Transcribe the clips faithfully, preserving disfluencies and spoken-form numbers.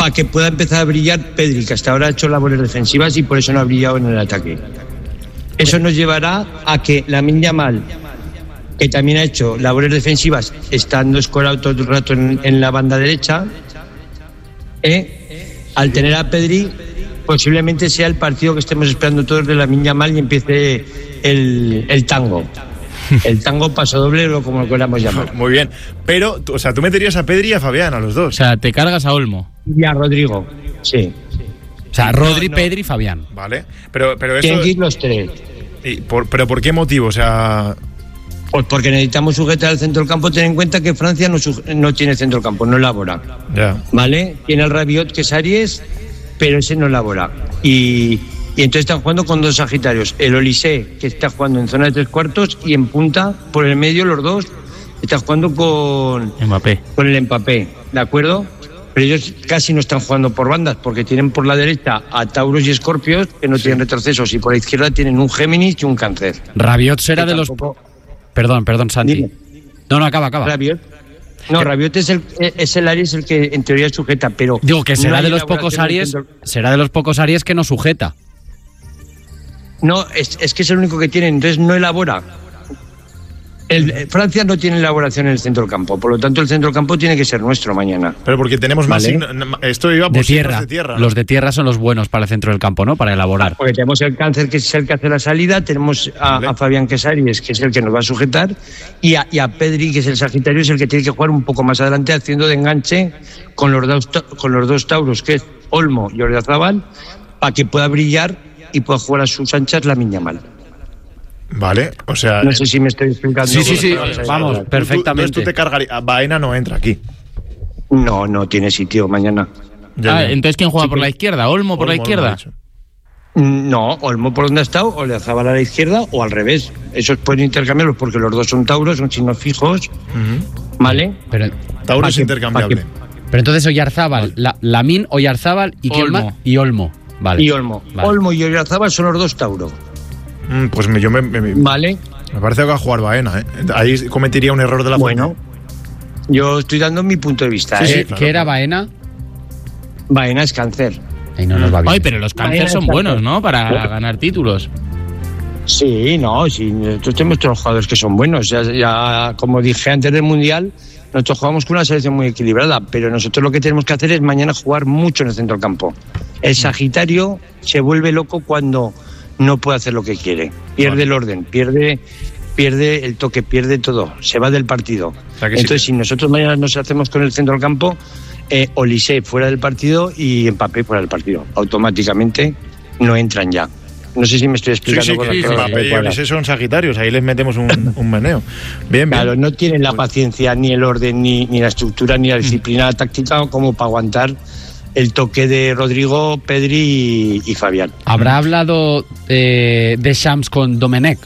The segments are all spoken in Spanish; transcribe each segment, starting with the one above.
para que pueda empezar a brillar Pedri, que hasta ahora ha hecho labores defensivas y por eso no ha brillado en el ataque. Eso nos llevará a que Lamine Yamal, que también ha hecho labores defensivas, estando escorado todo el rato en, en la banda derecha, ¿eh? al tener a Pedri, posiblemente sea el partido que estemos esperando todos de Lamine Yamal y empiece el, el tango. El tango paso doble o como lo queramos llamar. Muy bien. Pero, o sea, tú meterías a Pedri y a Fabián, a los dos. O sea, te cargas a Olmo. Y a Rodrigo, sí. O sea, Rodri, no, no. Pedri, Fabián. Vale. Pero, pero eso... Tienen que ir los tres. Y por, ¿Pero por qué motivo? O sea... Pues porque necesitamos sujetar el centro del campo. Ten en cuenta que Francia no, no tiene centro del campo, no elabora. Ya. ¿Vale? Tiene el Rabiot, que es Aries, pero ese no elabora. Y... Y entonces están jugando con dos sagitarios. El Olise, que está jugando en zona de tres cuartos, y en punta, por el medio, los dos, están jugando con Mbappé. Con el Mbappé, ¿de acuerdo? Pero ellos casi no están jugando por bandas, porque tienen por la derecha a Tauros y Escorpios, que no sí. tienen retrocesos, y por la izquierda tienen un Géminis y un Cáncer. Rabiot será de tampoco... los... Perdón, perdón, Santi. Dime. No, no, acaba, acaba. Rabiot. No, Rabiot es el, es el Aries el que en teoría sujeta, pero... Digo que será no de los pocos Aries, centro... será de los pocos Aries que no sujeta. No, es, es que es el único que tiene, entonces no elabora. El, Francia no tiene elaboración en el centro del campo, por lo tanto el centro del campo tiene que ser nuestro mañana. Pero porque tenemos más ¿Vale? signos, esto iba por de tierra. de tierra. ¿No? Los de tierra son los buenos para el centro del campo, ¿no? Para elaborar. Porque tenemos el Cáncer, que es el que hace la salida, tenemos a, ¿Vale? a Fabián Quesaries, que es el que nos va a sujetar, y a, y a Pedri, que es el Sagitario, es el que tiene que jugar un poco más adelante, haciendo de enganche con los dos, con los dos Tauros, que es Olmo y Oyarzabal, para que pueda brillar y pueda jugar a sus anchas Lamine Yamal. Vale, o sea... No sé si me estoy explicando. Sí, sí, sí, vamos, vamos, perfectamente. Tú, tú te cargarías... Baena no entra aquí. No, no tiene sitio mañana. Ya, ah, entonces ¿quién juega sí, por la izquierda? ¿Olmo por Olmo, la izquierda? No, Olmo por donde ha estado, o le Zabal a la izquierda o al revés. Esos pueden intercambiarlos porque los dos son Tauros, son signos fijos. Uh-huh. ¿Vale? Pero, Tauro es intercambiable. Que, pero entonces Oyarzabal, la, Lamine, Oyarzabal y quién más? Y Olmo. Vale. Y Olmo. Vale. Olmo y Oyarzabal son los dos Tauro. Mm, pues me, yo me, me, Vale. Me parece que va a jugar Baena, ¿eh? Ahí cometería un error de la Bueno, fuente. Yo estoy dando mi punto de vista. Sí, ¿eh? sí, claro. ¿Qué era Baena? Baena es Cáncer. Ahí no nos va bien. Ay, pero los Cáncer son Baena buenos, ¿no? Para ¿no? ganar títulos. Sí, no, sí. Nosotros tenemos todos los jugadores que son buenos. Ya, ya, como dije antes del Mundial, nosotros jugamos con una selección muy equilibrada, pero nosotros lo que tenemos que hacer es mañana jugar mucho en el centro del campo. El Sagitario se vuelve loco cuando no puede hacer lo que quiere. Pierde vale. el orden, pierde, pierde el toque, pierde todo. Se va del partido. O sea Entonces, sí. si nosotros mañana nos hacemos con el centro del campo, eh, Olise fuera del partido y Mbappé fuera del partido. Automáticamente no entran ya. No sé si me estoy explicando. Sí, sí, que Mbappé y Olise son Sagitarios, ahí les metemos un, un meneo. Bien, bien. Claro, no tienen la paciencia, ni el orden, ni, ni la estructura, ni la disciplina táctica como para aguantar el toque de Rodrigo, Pedri y, y Fabián. ¿Habrá hablado eh, de Shams con Domenech?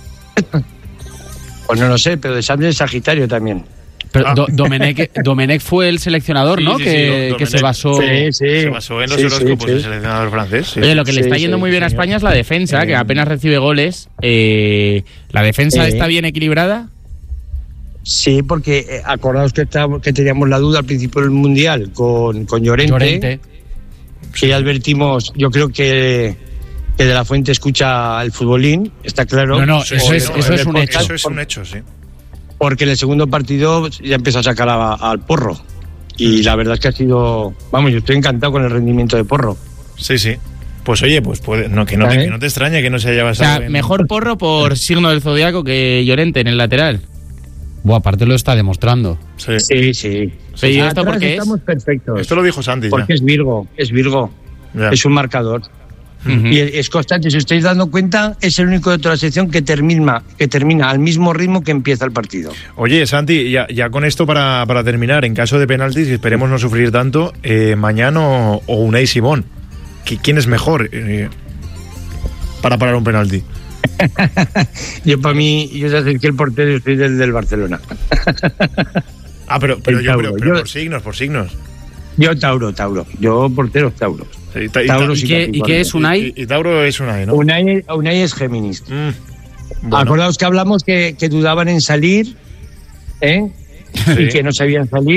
Pues no lo sé, pero de Shams es Sagitario también. Pero ah. Do, Domenech, Domenech fue el seleccionador, sí, ¿no? Sí, que, sí, que se basó sí, sí. se basó en los sí, horóscopos sí, del sí. seleccionador francés. Sí. Oye, lo que le sí, está yendo sí, muy bien sí, a España es la defensa, eh, que apenas recibe goles. Eh, ¿La defensa eh. está bien equilibrada? Sí, porque eh, acordaos que, está, que teníamos la duda al principio del Mundial con, con Llorente, Llorente. que ya advertimos, yo creo que, que De La Fuente escucha el futbolín, está claro. No, no, eso, sí, es, no, eso es un hecho. Eso es un hecho, sí. Porque en el segundo partido ya empieza a sacar a, al Porro. Y la verdad es que ha sido... Vamos, yo estoy encantado con el rendimiento de Porro. Sí, sí. Pues oye, pues puede, no, que, no te, que no te extrañe que no se haya basado. O sea, en... mejor Porro por signo del zodiaco que Llorente en el lateral. Buah, aparte lo está demostrando. Sí, sí. sí. ¿Pero ¿y esto por qué estamos es? perfectos. Esto lo dijo Santi. Porque ya. es Virgo, es Virgo. Ya. Es un marcador. Uh-huh. Y es constante, si os estáis dando cuenta, es el único de toda la sección que termina, que termina al mismo ritmo que empieza el partido. Oye, Santi, ya, ya con esto para, para terminar, en caso de penaltis, y esperemos no sufrir tanto, eh, Mañana o, o Unai Simón, ¿quién es mejor eh, para parar un penalti? Yo para mí, yo sé que el portero, yo soy del, del Barcelona. Ah, pero, pero, yo, pero, pero yo, por signos, por signos. Yo Tauro, Tauro. Yo portero Tauro. Sí, ta, Tauro ¿Y, sí qué, ¿Y qué es Unai? Y, y Tauro es Unai, ¿no? Unai, Unai es Géminis. Mm, bueno. Acordaos que hablamos que, que dudaban en salir, ¿eh? Sí. Y que no sabían salir.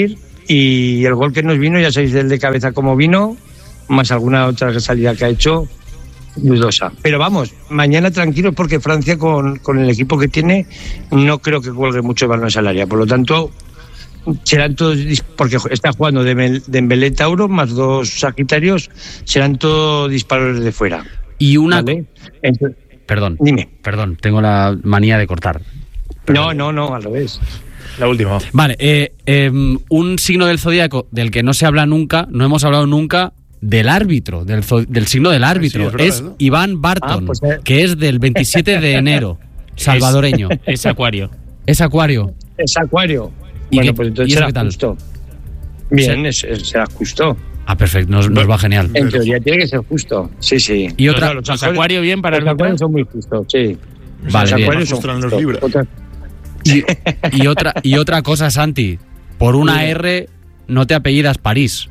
y el gol que nos vino, ya sabéis del de cabeza cómo vino, más alguna otra salida que ha hecho, dudosa. Pero vamos, mañana tranquilos porque Francia con, con el equipo que tiene no creo que cuelgue muchos balones al área. Por lo tanto, serán todos, porque está jugando Dembélé, Tauro, más dos Sagitarios, serán todos disparos de fuera. Y una... ¿Vale? Entonces, perdón, dime. Perdón, tengo la manía de cortar. Perdón. No, no, no, al revés. La última. Vale, eh, eh, un signo del zodiaco del que no se habla nunca, no hemos hablado nunca, del árbitro, del, del signo del árbitro. Sí, es, verdad, es ¿no? Iván Barton, ah, pues, eh. que es del veintisiete de enero, salvadoreño. Es, es Acuario. Es Acuario. Es Acuario. ¿Y bueno, qué, pues entonces ¿y será qué tal? Justo. Bien, es, es, será justo. Ah, perfecto, nos, nos va genial. En teoría tiene que ser justo, sí, sí. Y otra, los, los Acuario bien para los Acuarios son muy justos, sí. Vale, los bien. Acuarios son los libros. Otra... Y, y otra y otra cosa, Santi, por una sí. R no te apellidas París.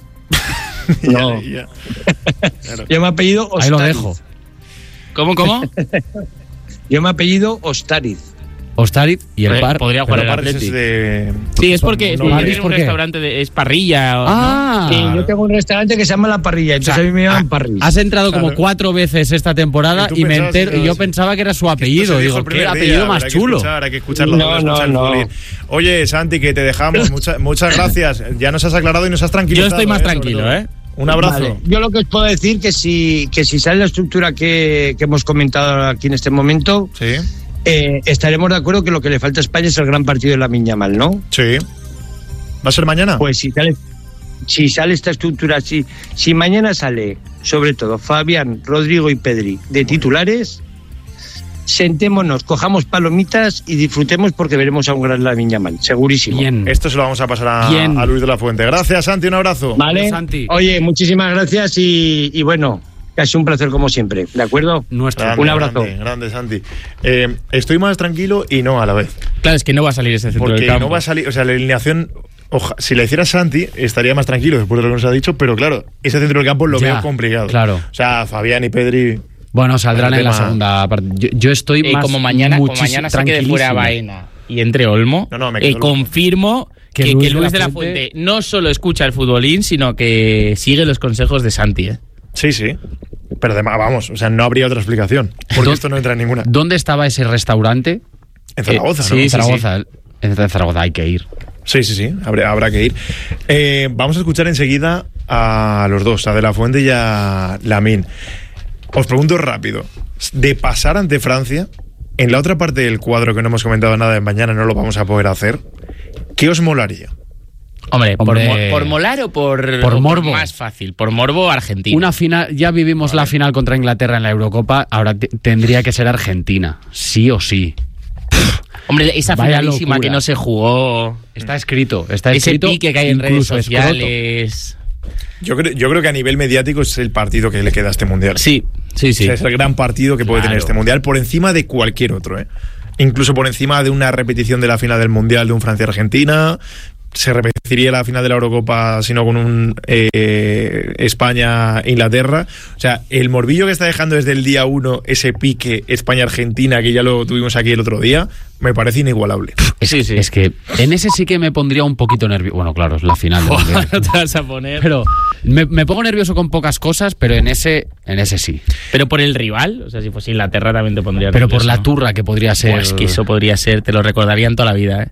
No. ya, ya. Claro. Yo me apellido Ostariz. Ahí lo dejo. ¿Cómo, cómo? Yo me apellido Ostariz. Ostariz y el par. Podría jugar el Atleti. Es de... Sí, es porque, es porque no, tiene un restaurante de es parrilla. Ah, ¿no? Sí, yo tengo un restaurante que se llama La Parrilla, entonces o sea, a mí me llaman Parris. Has entrado claro. como cuatro veces esta temporada y, y me entero, y yo sí. pensaba que era su apellido. Digo, qué apellido día, más hay chulo. Que escuchar, hay que escucharlo. No, no, no. Oye, Santi, que te dejamos. Mucha, muchas gracias. Ya nos has aclarado y nos has tranquilizado. Yo estoy más eh, tranquilo, ¿eh? Un abrazo. Vale. Yo lo que os puedo decir que si que si sale la estructura que, que hemos comentado aquí en este momento, sí. eh, estaremos de acuerdo que lo que le falta a España es el gran partido de Lamine Yamal, ¿no? Sí. ¿Va a ser mañana? Pues si sale, si sale esta estructura, si, si mañana sale, sobre todo, Fabián, Rodrigo y Pedri de titulares, sentémonos, cojamos palomitas y disfrutemos porque veremos a un gran Lamine Yamal, segurísimo. Bien. Esto se lo vamos a pasar a, a Luis de la Fuente. Gracias, Santi, un abrazo. Vale, Santi. Oye, muchísimas gracias y, y bueno, casi un placer como siempre, ¿de acuerdo? Nuestro. Grande, un abrazo. Grande, grande Santi. Eh, estoy más tranquilo y no a la vez. Claro, es que no va a salir ese centro Porque del campo. no va a salir, o sea, la alineación, oja, si la hiciera Santi, estaría más tranquilo después de lo que nos ha dicho, pero claro, ese centro del campo lo ya, veo complicado. Claro. O sea, Fabián y Pedri... Bueno, saldrán en la segunda parte. Yo, yo estoy eh, más como mañana, como mañana se quede fuera Baena y entre Olmo, no, no, me eh, confirmo que, que, Luis, que Luis de la Fuente, Fuente no solo escucha el futbolín, sino que sigue los consejos de Santi. ¿eh? Sí, sí. Pero además, vamos, o sea, no habría otra explicación. Porque esto no entra en ninguna. ¿Dónde estaba ese restaurante? En Zaragoza, eh, ¿no? Sí, Sí, Zaragoza. sí. En Zaragoza hay que ir. Sí, sí, sí, habrá, habrá que ir. Eh, vamos a escuchar enseguida a los dos, a De la Fuente y a Lamine. Os pregunto rápido, de pasar ante Francia, en la otra parte del cuadro que no hemos comentado nada de mañana, no lo vamos a poder hacer, ¿qué os molaría? Hombre, Hombre, ¿por, por molar o por, por o morbo? Por más fácil, por morbo Argentina. Una final, ya vivimos vale. la final contra Inglaterra en la Eurocopa, ahora t- tendría que ser Argentina, sí o sí. Hombre, esa Vaya finalísima locura. que no se jugó. Está escrito, está ese escrito. Ese pique que hay en redes sociales. Escroto. Yo creo, yo creo que a nivel mediático es el partido que le queda a este mundial. Sí, sí, sí. O sea, es el gran partido que puede claro. tener este mundial por encima de cualquier otro, ¿eh? Incluso por encima de una repetición de la final del mundial de un Francia-Argentina. Se repetiría la final de la Eurocopa, sino con un eh, España-Inglaterra. O sea, el morbillo que está dejando desde el día uno ese pique España-Argentina, que ya lo tuvimos aquí el otro día, me parece inigualable. Es, sí, sí. es que en ese sí que me pondría un poquito nervioso. Bueno, claro, es la final. No te vas a poner. Pero me, me pongo nervioso con pocas cosas, pero en ese en ese sí. Pero por el rival, o sea, si fuese Inglaterra también te pondría Pero nervioso. por la turra que podría ser. Pues que eso podría ser, te lo recordarían toda la vida, ¿eh?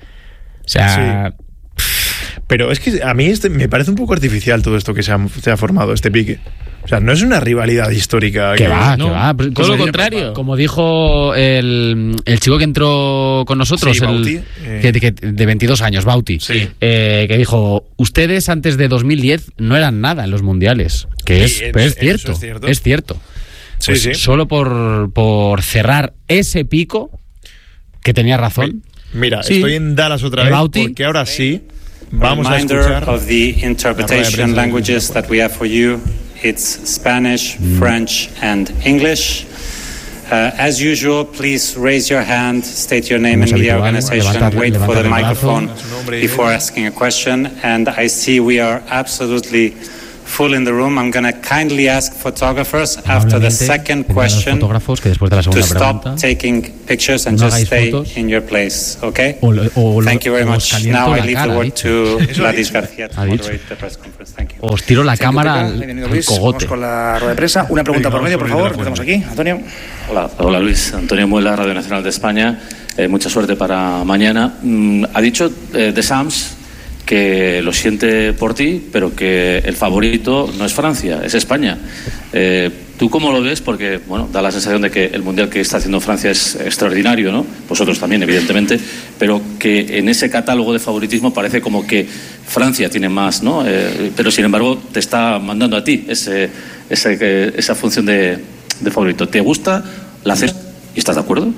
O sea... Sí. Pero es que a mí este, me parece un poco artificial todo esto que se ha, se ha formado, este pique. O sea, no es una rivalidad histórica. Que, que va, no, que va. Todo como, lo contrario. Como dijo el, el chico que entró con nosotros, sí, el, Bauti, eh. que, que, de veintidós años, Bauti, sí. eh, que dijo, ustedes antes de dos mil diez no eran nada en los mundiales. Que sí, es, pero es, cierto, es cierto. Es cierto. Sí, Pues sí. Solo por, por cerrar ese pico, que tenía razón. Mira, sí. estoy en Dallas otra vez, Bauti. porque ahora sí vamos a Reminder escuchar of the interpretation languages that we have for you. It's Spanish, mm. French, and English. Uh, as usual, please raise your hand, state your name and media organization, levantar, wait for the el microphone before asking a question. And I see we are absolutely full in the room, I'm going to kindly ask photographers after the second question que después de la segunda to stop pregunta, taking pictures and no just stay fotos, in your place, okay? O, o, Thank you very much. Now I leave cara, the word to Gladys García to dicho. moderate the press conference. Thank you. Os tiro la cámara al, al cogote. Vamos con la rueda de prensa. Una pregunta por medio, por favor. Empezamos aquí. Antonio. Hola, hola Luis. Antonio Muela, Radio Nacional de España. Eh, mucha suerte para mañana. Mm, ha dicho eh, de Sams que lo siente por ti, pero que el favorito no es Francia, es España. Eh, ¿Tú cómo lo ves? Porque, bueno, da la sensación de que el Mundial que está haciendo Francia es extraordinario, ¿no? Vosotros también, evidentemente, pero que en ese catálogo de favoritismo parece como que Francia tiene más, ¿no? Eh, pero, sin embargo, te está mandando a ti ese, ese, esa función de, de favorito. ¿Te gusta? ¿La haces? ¿Y estás de acuerdo?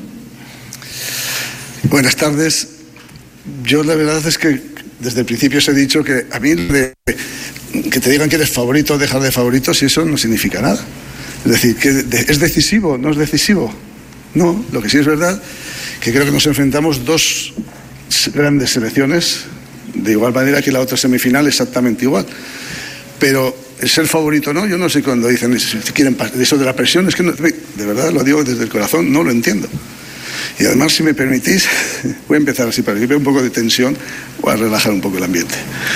Buenas tardes. Yo la verdad es que desde el principio os he dicho que a mí de, que te digan que eres favorito o dejar de favorito, si eso no significa nada. Es decir, que es decisivo, no es decisivo. No, lo que sí es verdad que creo que nos enfrentamos dos grandes selecciones de igual manera que la otra semifinal, exactamente igual. Pero el ser favorito no, yo no sé cuando dicen si quieren eso de la presión, es que no, de verdad lo digo desde el corazón, no lo entiendo. Y además, si me permitís, voy a empezar así para que vea un poco de tensión, voy a relajar un poco el ambiente.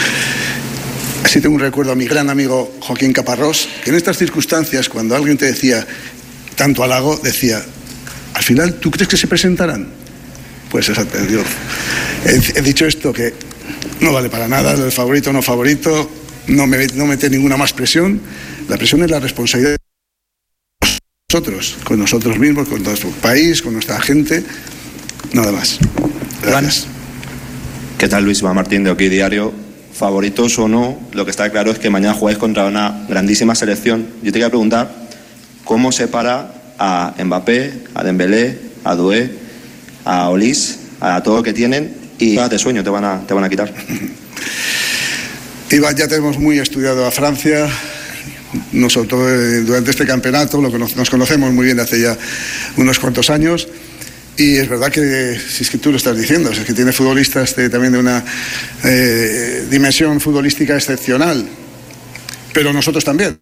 Así tengo un recuerdo a mi gran amigo Joaquín Caparrós, que en estas circunstancias, cuando alguien te decía tanto halago, decía, al final, ¿tú crees que se presentarán? Pues exactamente, yo he, he dicho esto, que no vale para nada, el favorito o no favorito, no me no mete ninguna más presión. La presión es la responsabilidad de nosotros, con nosotros mismos, con nuestro país, con nuestra gente, nada más. Gracias. ¿Qué tal, Luis? Iván Martín de OK Diario. Favoritos o no, lo que está claro es que mañana jugáis contra una grandísima selección. Yo te quería preguntar cómo separa a Mbappé, a Dembélé, a Doué, a Olís, a todo lo que tienen, y de sueño te van a, te van a quitar. Iván, ya tenemos muy estudiado a Francia. Nosotros durante este campeonato lo que nos conocemos muy bien hace ya unos cuantos años. Y es verdad que, si es que tú lo estás diciendo, es que tiene futbolistas de, también de una eh, dimensión futbolística excepcional, pero nosotros también.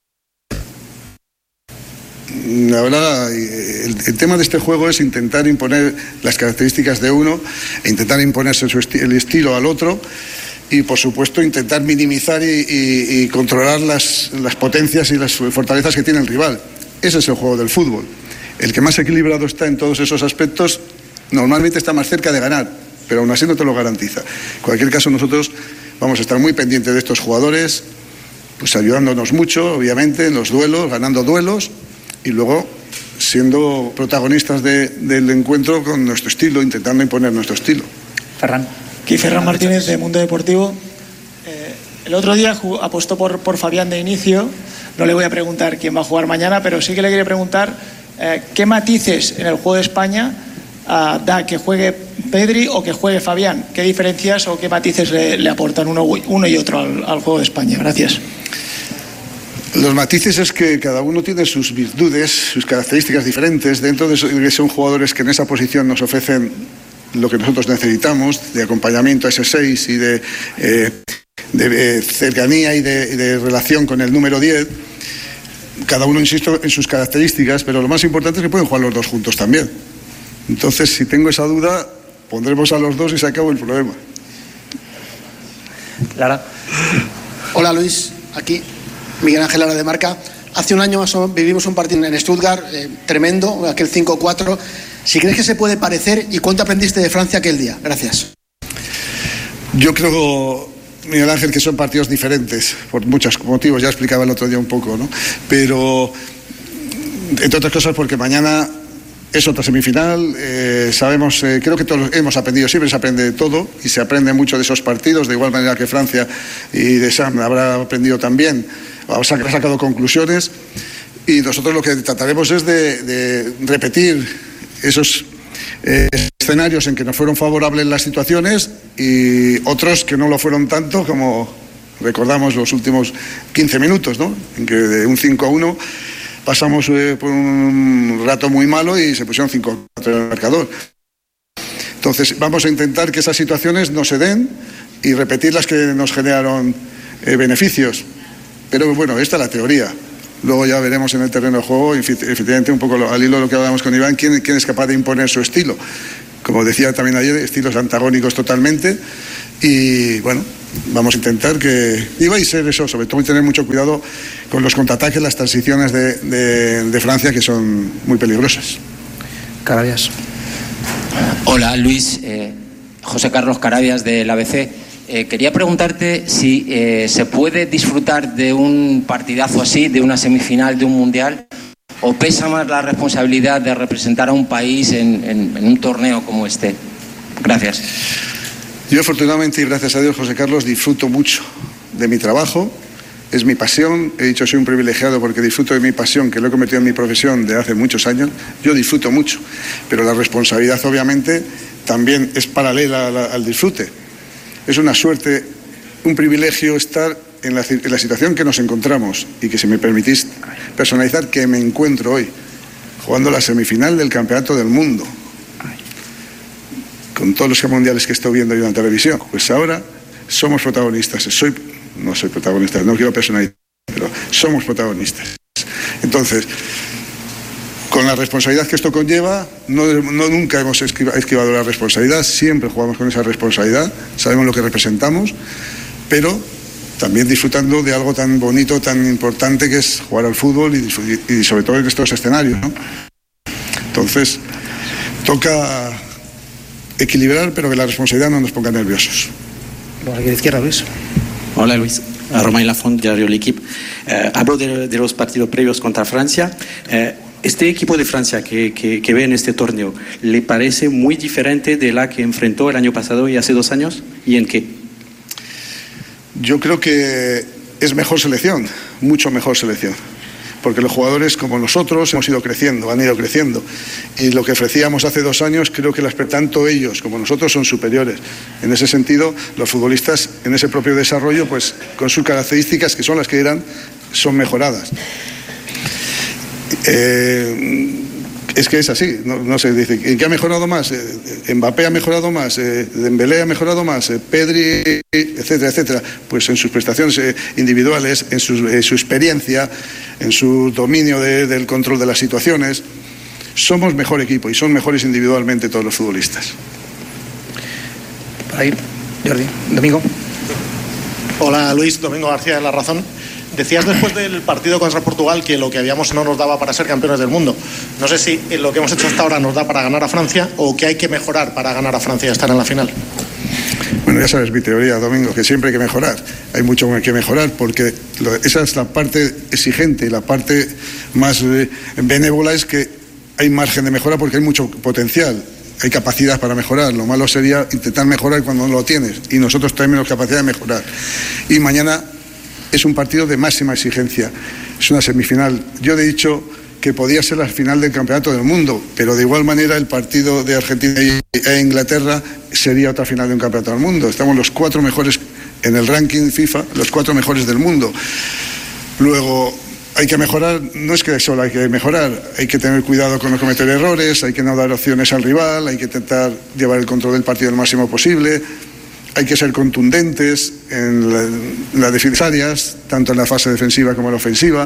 La verdad, el, el tema de este juego es intentar imponer las características de uno e intentar imponerse su esti- el estilo al otro y, por supuesto, intentar minimizar y, y, y controlar las, las potencias y las fortalezas que tiene el rival. Ese es el juego del fútbol. El que más equilibrado está en todos esos aspectos normalmente está más cerca de ganar, pero aún así no te lo garantiza. En cualquier caso, nosotros vamos a estar muy pendientes de estos jugadores, pues ayudándonos mucho, obviamente, en los duelos, ganando duelos y luego siendo protagonistas de, del encuentro con nuestro estilo, intentando imponer nuestro estilo. Ferran. Aquí Ferran Martínez de Mundo Deportivo. Eh, el otro día jugó, apostó por, por Fabián de inicio. No le voy a preguntar quién va a jugar mañana, pero sí que le quiero preguntar eh, qué matices en el juego de España uh, da que juegue Pedri o que juegue Fabián. ¿Qué diferencias o qué matices le, le aportan uno, uno y otro al, al juego de España? Gracias. Los matices es que cada uno tiene sus virtudes, sus características diferentes. Dentro de eso, son jugadores que en esa posición nos ofrecen lo que nosotros necesitamos, de acompañamiento a ese seis y de, eh, de eh, cercanía y de, de relación con el número diez. Cada uno, insisto, en sus características, pero lo más importante es que pueden jugar los dos juntos también. Entonces, si tengo esa duda, pondremos a los dos y se acabó el problema. Lara. Hola, Luis, aquí Miguel Ángel Lara de Marca. Hace un año más o menos vivimos un partido en Stuttgart eh, tremendo, aquel cinco cuatro. Si crees que se puede parecer y cuánto aprendiste de Francia aquel día. Gracias. Yo creo, Miguel Ángel, que son partidos diferentes por muchos motivos. Ya explicaba el otro día un poco, ¿no? Pero, entre otras cosas, porque mañana es otra semifinal. Eh, sabemos, eh, creo que todos hemos aprendido, siempre se aprende de todo y se aprende mucho de esos partidos, de igual manera que Francia y de Sam habrá aprendido también, habrá sacado conclusiones. Y nosotros lo que trataremos es de, de repetir esos eh, escenarios en que nos fueron favorables las situaciones y otros que no lo fueron tanto, como recordamos los últimos quince minutos, ¿no? En que de un cinco a uno pasamos eh, por un rato muy malo y se pusieron cinco a cuatro en el marcador. Entonces vamos a intentar que esas situaciones no se den y repetir las que nos generaron eh, beneficios. Pero bueno, esta es la teoría. Luego ya veremos en el terreno de juego, efectivamente, un poco al hilo de lo que hablábamos con Iván, quién, quién es capaz de imponer su estilo. Como decía también ayer, estilos antagónicos totalmente. Y bueno, vamos a intentar que... Y va a ser eso, sobre todo tener mucho cuidado con los contraataques, las transiciones de, de, de Francia, que son muy peligrosas. Carabias. Hola, Luis. Eh, José Carlos Carabias, del A B C. Eh, quería preguntarte si eh, se puede disfrutar de un partidazo así, de una semifinal de un mundial, o pesa más la responsabilidad de representar a un país en, en, en un torneo como este. Gracias. Yo afortunadamente y gracias a Dios, José Carlos, disfruto mucho de mi trabajo. Es mi pasión. He dicho soy un privilegiado porque disfruto de mi pasión, que lo he cometido en mi profesión de hace muchos años. Yo disfruto mucho, pero la responsabilidad obviamente también es paralela a la, al disfrute. Es una suerte, un privilegio estar en la, en la situación que nos encontramos y que, si me permitís personalizar, que me encuentro hoy, jugando la semifinal del Campeonato del Mundo, con todos los mundiales que estoy viendo yo en la televisión. Pues ahora somos protagonistas. Soy, no soy protagonista, no quiero personalizar, pero somos protagonistas. Entonces, con la responsabilidad que esto conlleva, no, no nunca hemos esquivado la responsabilidad, siempre jugamos con esa responsabilidad, sabemos lo que representamos, pero también disfrutando de algo tan bonito, tan importante, que es jugar al fútbol y, y sobre todo en estos escenarios, ¿no? Entonces, toca equilibrar, pero que la responsabilidad no nos ponga nerviosos. Bueno, aquí a la izquierda, Luis. Hola, Luis. Romain Lafont, diario L'Equipe. Eh, hablo de, de los partidos previos contra Francia. Eh, Este equipo de Francia que, que, que ve en este torneo, ¿le parece muy diferente de la que enfrentó el año pasado y hace dos años? ¿Y en qué? Yo creo que es mejor selección, mucho mejor selección. Porque los jugadores como nosotros hemos ido creciendo, han ido creciendo. Y lo que ofrecíamos hace dos años, creo que las, tanto ellos como nosotros son superiores. En ese sentido, los futbolistas en ese propio desarrollo, pues con sus características, que son las que eran, son mejoradas. Eh, es que es así, no, no sé, dice, ¿en qué ha mejorado más? Eh, Mbappé ha mejorado más, eh, Dembélé ha mejorado más, eh, Pedri, etcétera, etcétera. Pues en sus prestaciones eh, individuales, en su, en su experiencia, en su dominio de, del control de las situaciones, somos mejor equipo y son mejores individualmente todos los futbolistas. Por ahí, Jordi. Domingo. Hola, Luis. Domingo García de La Razón. Decías después del partido contra Portugal que lo que habíamos no nos daba para ser campeones del mundo. No sé si lo que hemos hecho hasta ahora nos da para ganar a Francia o que hay que mejorar para ganar a Francia y estar en la final. Bueno, ya sabes mi teoría, Domingo, que siempre hay que mejorar. Hay mucho que mejorar porque lo, esa es la parte exigente y la parte más eh, benévola, es que hay margen de mejora porque hay mucho potencial. Hay capacidad para mejorar. Lo malo sería intentar mejorar cuando no lo tienes. Y nosotros tenemos capacidad de mejorar. Y mañana es un partido de máxima exigencia. Es una semifinal. Yo he dicho que podía ser la final del Campeonato del Mundo, pero de igual manera el partido de Argentina e Inglaterra sería otra final de un Campeonato del Mundo. Estamos los cuatro mejores en el ranking FIFA, los cuatro mejores del mundo. Luego, hay que mejorar, no es que solo hay que mejorar, hay que tener cuidado con no cometer errores, hay que no dar opciones al rival, hay que intentar llevar el control del partido el máximo posible. Hay que ser contundentes en, la, en las defensarias, tanto en la fase defensiva como en la ofensiva.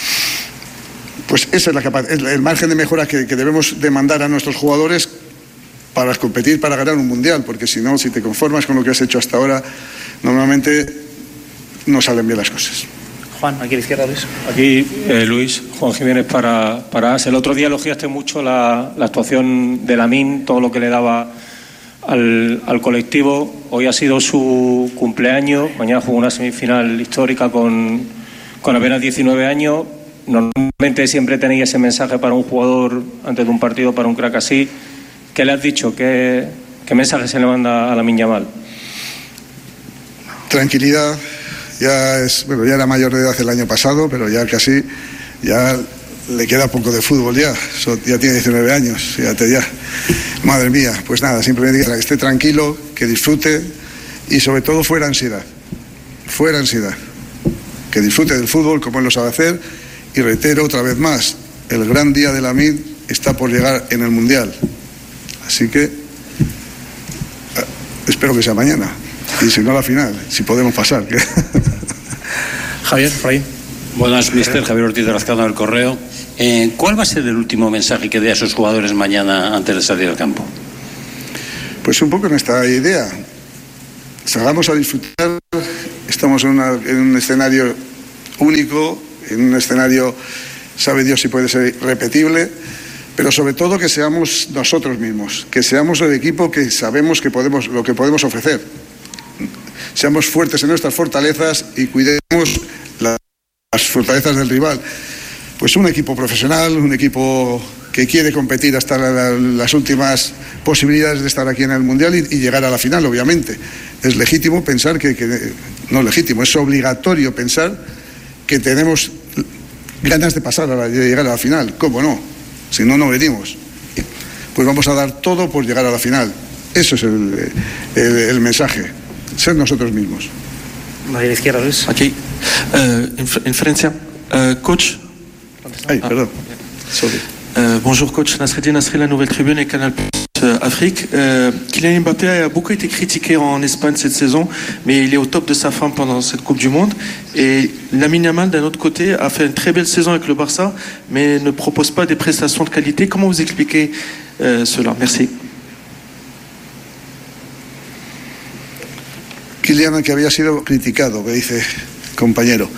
Pues ese es, la capa- es el margen de mejora que, que debemos demandar a nuestros jugadores para competir, para ganar un mundial, porque si no, si te conformas con lo que has hecho hasta ahora, normalmente no salen bien las cosas. Juan, aquí a la izquierda, Luis. Aquí, eh, Luis, Juan Jiménez para, para AS. El otro día elogiaste mucho la, la actuación de Lamine, todo lo que le daba Al, al colectivo. Hoy ha sido su cumpleaños, mañana juega una semifinal histórica con, con apenas diecinueve años. Normalmente siempre tenéis ese mensaje para un jugador antes de un partido, para un crack así. ¿Qué le has dicho? ¿Qué, qué mensaje se le manda a Lamine Yamal? Tranquilidad. Ya es, bueno, ya era mayor de edad el año pasado, pero ya casi, ya le queda poco de fútbol ya. So, ya tiene diecinueve años, fíjate ya. Madre mía, pues nada, simplemente que esté tranquilo, que disfrute y sobre todo fuera ansiedad. Fuera ansiedad. Que disfrute del fútbol como él lo sabe hacer. Y reitero otra vez más, el gran día de Lamine está por llegar en el Mundial. Así que espero que sea mañana. Y si no, la final, si podemos pasar. Javier, por ahí. Buenas, mister Javier Ortiz de Lazcano del Correo. Eh, ¿Cuál va a ser el último mensaje que dé a sus jugadores mañana antes de salir al campo? Pues un poco en esta idea. Salgamos a disfrutar. Estamos en, una, en un escenario único, en un escenario, sabe Dios si puede ser repetible, pero sobre todo que seamos nosotros mismos, que seamos el equipo que sabemos que podemos, lo que podemos ofrecer. Seamos fuertes en nuestras fortalezas y cuidemos las fortalezas del rival. Pues un equipo profesional, un equipo que quiere competir hasta la, la, las últimas posibilidades de estar aquí en el Mundial y, y llegar a la final, obviamente. Es legítimo pensar que, que, no legítimo, es obligatorio pensar que tenemos ganas de pasar a la, de llegar a la final. ¿Cómo no? Si no, no venimos. Pues vamos a dar todo por llegar a la final. Eso es el, el, el mensaje. Ser nosotros mismos. María izquierda, Luis. Aquí, uh, en, en Francia, uh, coach. Ay, perdón. Sorry. Euh, bonjour coach, Nasreddin Nasri, la Nouvelle Tribune et Canal euh, Afrique. Euh, Kylian Mbappé a beaucoup été critiqué en Espagne cette saison, mais il est au top de sa forme pendant cette Coupe du Monde. Et Lamine Yamal, d'un autre côté, a fait une très belle saison avec le Barça, mais ne propose pas des prestations de qualité. Comment vous expliquez euh, cela? Merci. Kylian, que había sido criticado, que dice compañero.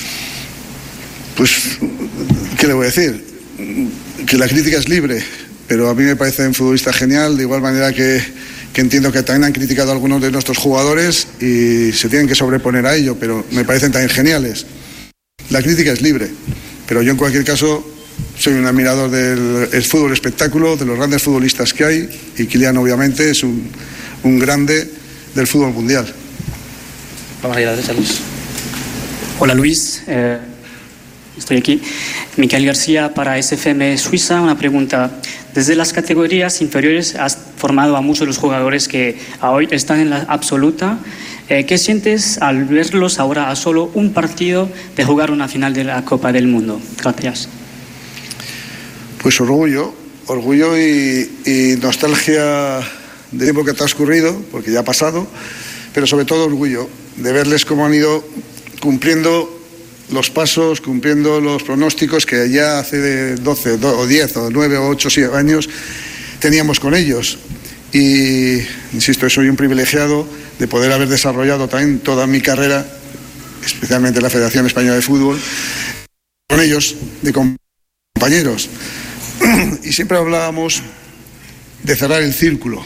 Pues, ¿qué le voy a decir? Que la crítica es libre, pero a mí me parece un futbolista genial, de igual manera que, que entiendo que también han criticado a algunos de nuestros jugadores y se tienen que sobreponer a ello, pero me parecen también geniales. La crítica es libre, pero yo en cualquier caso soy un admirador del el fútbol espectáculo, de los grandes futbolistas que hay, y Kylian obviamente es un, un grande del fútbol mundial. Vamos a ir a la derecha, Luis. Hola Luis, eh, estoy aquí. Miquel García para S F M Suiza. Una pregunta. Desde las categorías inferiores has formado a muchos de los jugadores que hoy están en la absoluta. Eh, ¿Qué sientes al verlos ahora a solo un partido de jugar una final de la Copa del Mundo? Gracias. Pues orgullo, orgullo y, y nostalgia del tiempo que ha transcurrido, porque ya ha pasado, pero sobre todo orgullo de verles cómo han ido cumpliendo los pasos, cumpliendo los pronósticos que ya hace de doce o diez o nueve o ocho años teníamos con ellos. Y, insisto, soy un privilegiado de poder haber desarrollado también toda mi carrera, especialmente en la Federación Española de Fútbol, con ellos, de compañeros. Y siempre hablábamos de cerrar el círculo.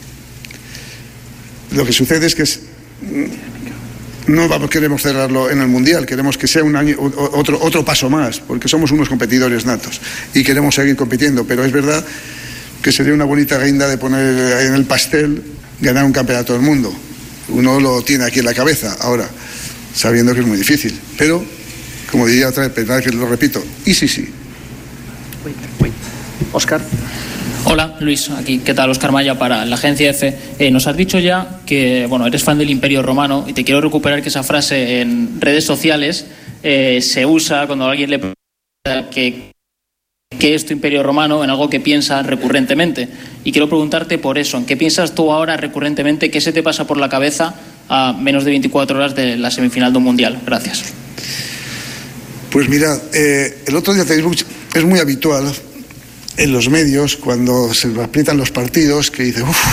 Lo que sucede es que es, no vamos, queremos cerrarlo en el Mundial, queremos que sea un año, otro, otro paso más, porque somos unos competidores natos y queremos seguir compitiendo, pero es verdad que sería una bonita guinda de poner en el pastel ganar un campeonato del mundo. Uno lo tiene aquí en la cabeza ahora, sabiendo que es muy difícil, pero como diría otra vez, verdad que lo repito, y sí, sí. Óscar. Hola, Luis, aquí. ¿Qué tal? Óscar Maya para la agencia EFE. Eh, nos has dicho ya que, bueno, eres fan del Imperio Romano y te quiero recuperar que esa frase en redes sociales eh, se usa cuando alguien le pregunta que, qué es tu Imperio Romano en algo que piensa recurrentemente. Y quiero preguntarte por eso, ¿en qué piensas tú ahora recurrentemente? ¿Qué se te pasa por la cabeza a menos de veinticuatro horas de la semifinal de un Mundial? Gracias. Pues mirad, eh, el otro día Facebook es muy habitual en los medios, cuando se aprietan los partidos, que dice, uff,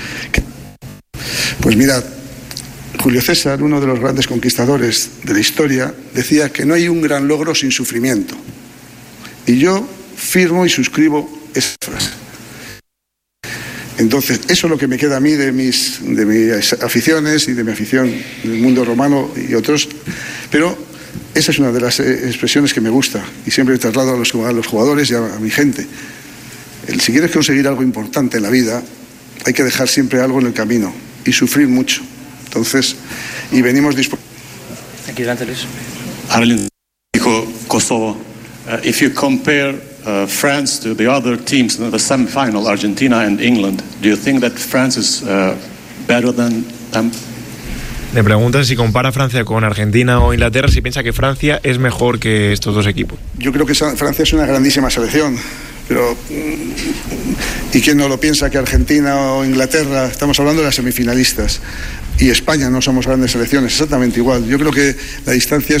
pues mirad, Julio César, uno de los grandes conquistadores de la historia, decía que no hay un gran logro sin sufrimiento. Y yo firmo y suscribo esa frase. Entonces, eso es lo que me queda a mí de mis, de mis aficiones y de mi afición del mundo romano y otros, pero esa es una de las expresiones que me gusta y siempre traslado a los, a los jugadores y a, a mi gente. El, si quieres conseguir algo importante en la vida, hay que dejar siempre algo en el camino y sufrir mucho. Entonces, y venimos dispuestos. Aquí delante, Luis. Arlen dijo Kosovo. Uh, if you compare uh, France to the other teams, the semi-final, Argentina and England, do you think that France is uh, better than them? Le preguntan si compara Francia con Argentina o Inglaterra, si piensa que Francia es mejor que estos dos equipos. Yo creo que Francia es una grandísima selección, pero ¿y quién no lo piensa que Argentina o Inglaterra? Estamos hablando de las semifinalistas. Y España no somos grandes selecciones, exactamente igual. Yo creo que la distancia es,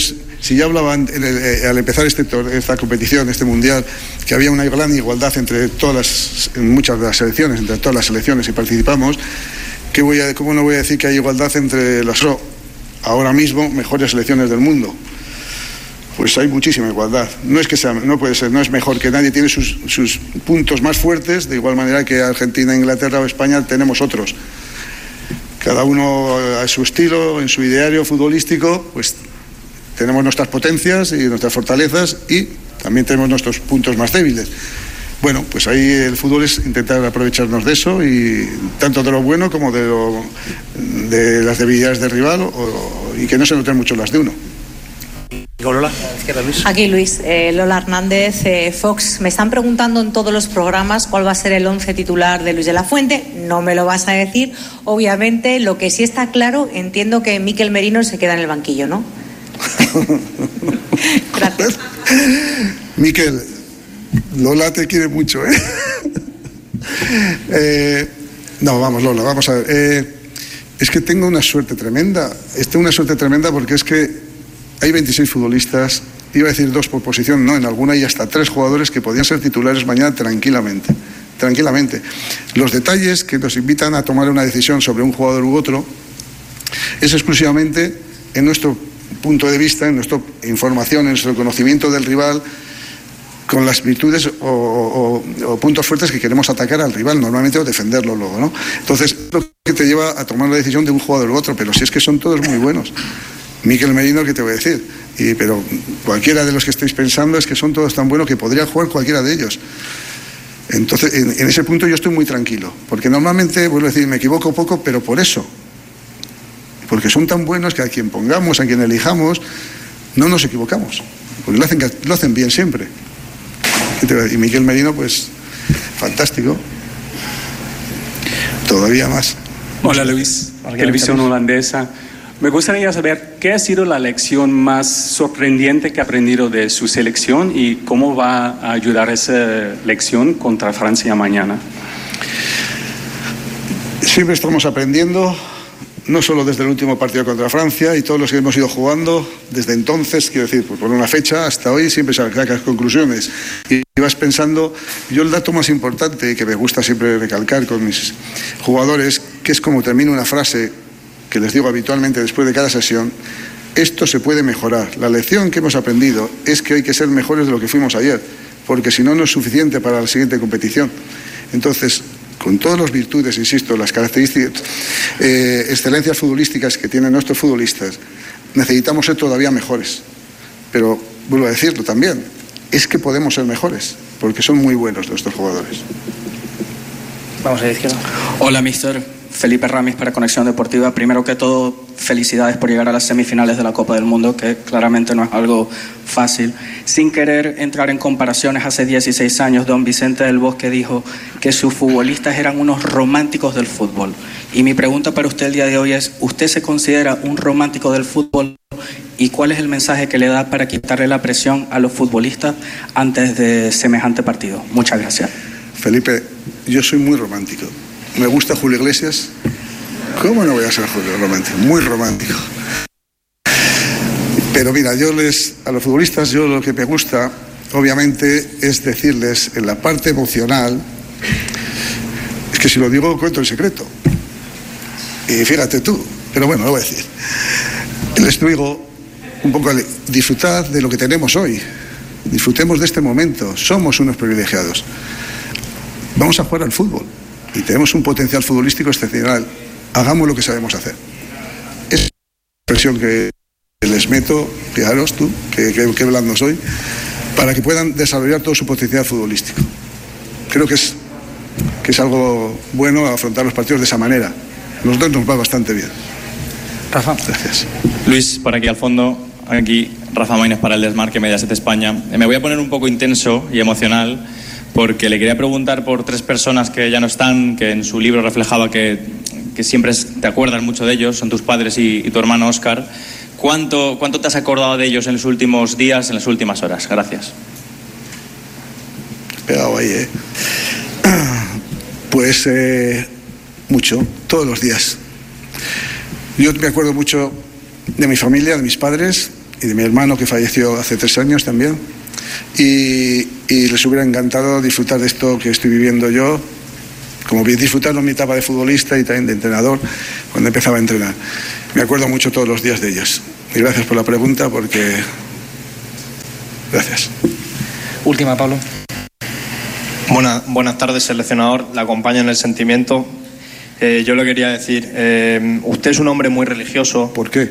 si ya hablaban al empezar este, esta competición, este mundial, que había una gran igualdad entre todas las, en muchas de las selecciones, entre todas las selecciones que participamos, ¿qué voy a, ¿cómo no voy a decir que hay igualdad entre las ahora mismo mejores selecciones del mundo? Pues hay muchísima igualdad. No es que sea, no puede ser, no es mejor que nadie, tiene sus, sus puntos más fuertes, de igual manera que Argentina, Inglaterra o España tenemos otros. Cada uno a su estilo, en su ideario futbolístico, pues tenemos nuestras potencias y nuestras fortalezas y también tenemos nuestros puntos más débiles. Bueno, pues ahí el fútbol es intentar aprovecharnos de eso, y tanto de lo bueno como de, lo, de las debilidades del rival, o, y que no se noten mucho las de uno. Lola. Aquí Luis, eh, Lola Hernández, eh, Fox. Me están preguntando en todos los programas cuál va a ser el once titular de Luis de la Fuente. No me lo vas a decir, obviamente. Lo que sí está claro, entiendo que Mikel Merino se queda en el banquillo, ¿no? Gracias. Mikel, Lola te quiere mucho, ¿eh? eh no, vamos, Lola, vamos a ver. Eh, es que tengo una suerte tremenda. Tengo una suerte tremenda porque es que hay veintiséis futbolistas, iba a decir dos por posición, no, en alguna hay hasta tres jugadores que podían ser titulares mañana tranquilamente, tranquilamente. Los detalles que nos invitan a tomar una decisión sobre un jugador u otro es exclusivamente en nuestro punto de vista, en nuestra información, en nuestro conocimiento del rival, con las virtudes o, o, o puntos fuertes que queremos atacar al rival normalmente, o defenderlo luego, ¿no? Entonces, lo que te lleva a tomar la decisión de un jugador u otro, pero si es que son todos muy buenos. Mikel Merino, ¿qué te voy a decir? Y, pero cualquiera de los que estéis pensando es que son todos tan buenos que podría jugar cualquiera de ellos. Entonces, en, en ese punto yo estoy muy tranquilo, porque normalmente, vuelvo a decir, me equivoco poco, pero por eso. Porque son tan buenos que a quien pongamos, a quien elijamos, no nos equivocamos. Porque lo hacen, lo hacen bien siempre. ¿Qué te voy a decir? Y Mikel Merino, pues, fantástico. Todavía más. Hola Luis, televisión holandesa. Me gustaría saber qué ha sido la lección más sorprendente que ha aprendido de su selección y cómo va a ayudar esa lección contra Francia mañana. Siempre estamos aprendiendo, no solo desde el último partido contra Francia y todos los que hemos ido jugando desde entonces, quiero decir, por una fecha hasta hoy siempre sacas conclusiones y vas pensando. Yo el dato más importante que me gusta siempre recalcar con mis jugadores, que es como termino una frase que les digo habitualmente después de cada sesión: esto se puede mejorar. La lección que hemos aprendido es que hay que ser mejores de lo que fuimos ayer, porque si no, no es suficiente para la siguiente competición. Entonces, con todas las virtudes, insisto, las características, eh, excelencias futbolísticas que tienen nuestros futbolistas, necesitamos ser todavía mejores. Pero, vuelvo a decirlo también, es que podemos ser mejores, porque son muy buenos nuestros jugadores. Vamos a la izquierda. Hola, mister. Felipe Ramis para Conexión Deportiva. Primero que todo, felicidades por llegar a las semifinales de la Copa del Mundo, que claramente no es algo fácil. Sin querer entrar en comparaciones, hace dieciséis años don Vicente del Bosque dijo que sus futbolistas eran unos románticos del fútbol. Y mi pregunta para usted el día de hoy es: ¿usted se considera un romántico del fútbol? ¿Y cuál es el mensaje que le da para quitarle la presión a los futbolistas antes de semejante partido? Muchas gracias. Felipe, yo soy muy romántico. Me gusta Julio Iglesias. ¿Cómo no voy a ser Julio romántico? Muy romántico. Pero mira, yo les, a los futbolistas, yo lo que me gusta, obviamente, es decirles en la parte emocional, es que si lo digo cuento el secreto. Y fíjate tú, pero bueno, lo voy a decir. Les digo un poco, disfrutad de lo que tenemos hoy. Disfrutemos de este momento. Somos unos privilegiados. Vamos a jugar al fútbol. Y tenemos un potencial futbolístico excepcional. Hagamos lo que sabemos hacer. Es la expresión que les meto, fijaros tú, que, que, que blando soy, para que puedan desarrollar todo su potencial futbolístico. Creo que es, que es algo bueno afrontar los partidos de esa manera. A nosotros nos va bastante bien. Rafa. Gracias. Luis, por aquí al fondo, aquí Rafa Maínez para el Desmarque Mediaset España. Me voy a poner un poco intenso y emocional, porque le quería preguntar por tres personas que ya no están, que en su libro reflejaba que, que siempre te acuerdas mucho de ellos, son tus padres y, y tu hermano Óscar. ¿Cuánto, ¿Cuánto te has acordado de ellos en los últimos días, en las últimas horas? Gracias. Pegado ahí, ¿eh? Pues eh, mucho, todos los días. Yo me acuerdo mucho de mi familia, de mis padres, y de mi hermano que falleció hace tres años también. Y, y les hubiera encantado disfrutar de esto que estoy viviendo yo, como disfrutarlo en mi etapa de futbolista y también de entrenador cuando empezaba a entrenar. Me acuerdo mucho todos los días de ellos. Y gracias por la pregunta, porque... Gracias. Última, Pablo. Buena, buenas tardes, seleccionador. La acompaño en el sentimiento. Eh, yo le quería decir, eh, usted es un hombre muy religioso. ¿Por qué?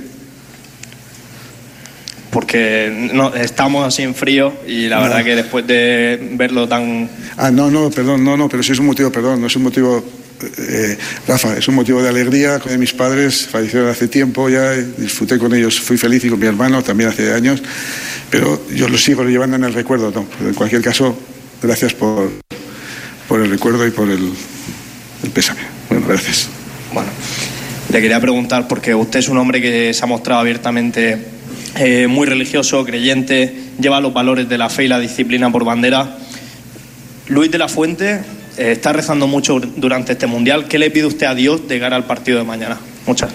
Porque no, estamos así en frío y la no. verdad que después de verlo tan... Ah, no, no, perdón, no, no, pero sí es un motivo, perdón, no es un motivo... Eh, Rafa, es un motivo de alegría. Con mis padres fallecieron hace tiempo ya, disfruté con ellos, fui feliz, y con mi hermano también hace años, pero yo lo sigo llevando en el recuerdo, ¿no? Pero en cualquier caso, gracias por, por el recuerdo y por el, el pésame. Bueno, gracias. Bueno, le quería preguntar, porque usted es un hombre que se ha mostrado abiertamente eh, muy religioso, creyente, lleva los valores de la fe y la disciplina por bandera. Luis de la Fuente eh, está rezando mucho durante este Mundial. ¿Qué le pide usted a Dios de cara al partido de mañana? Muchas.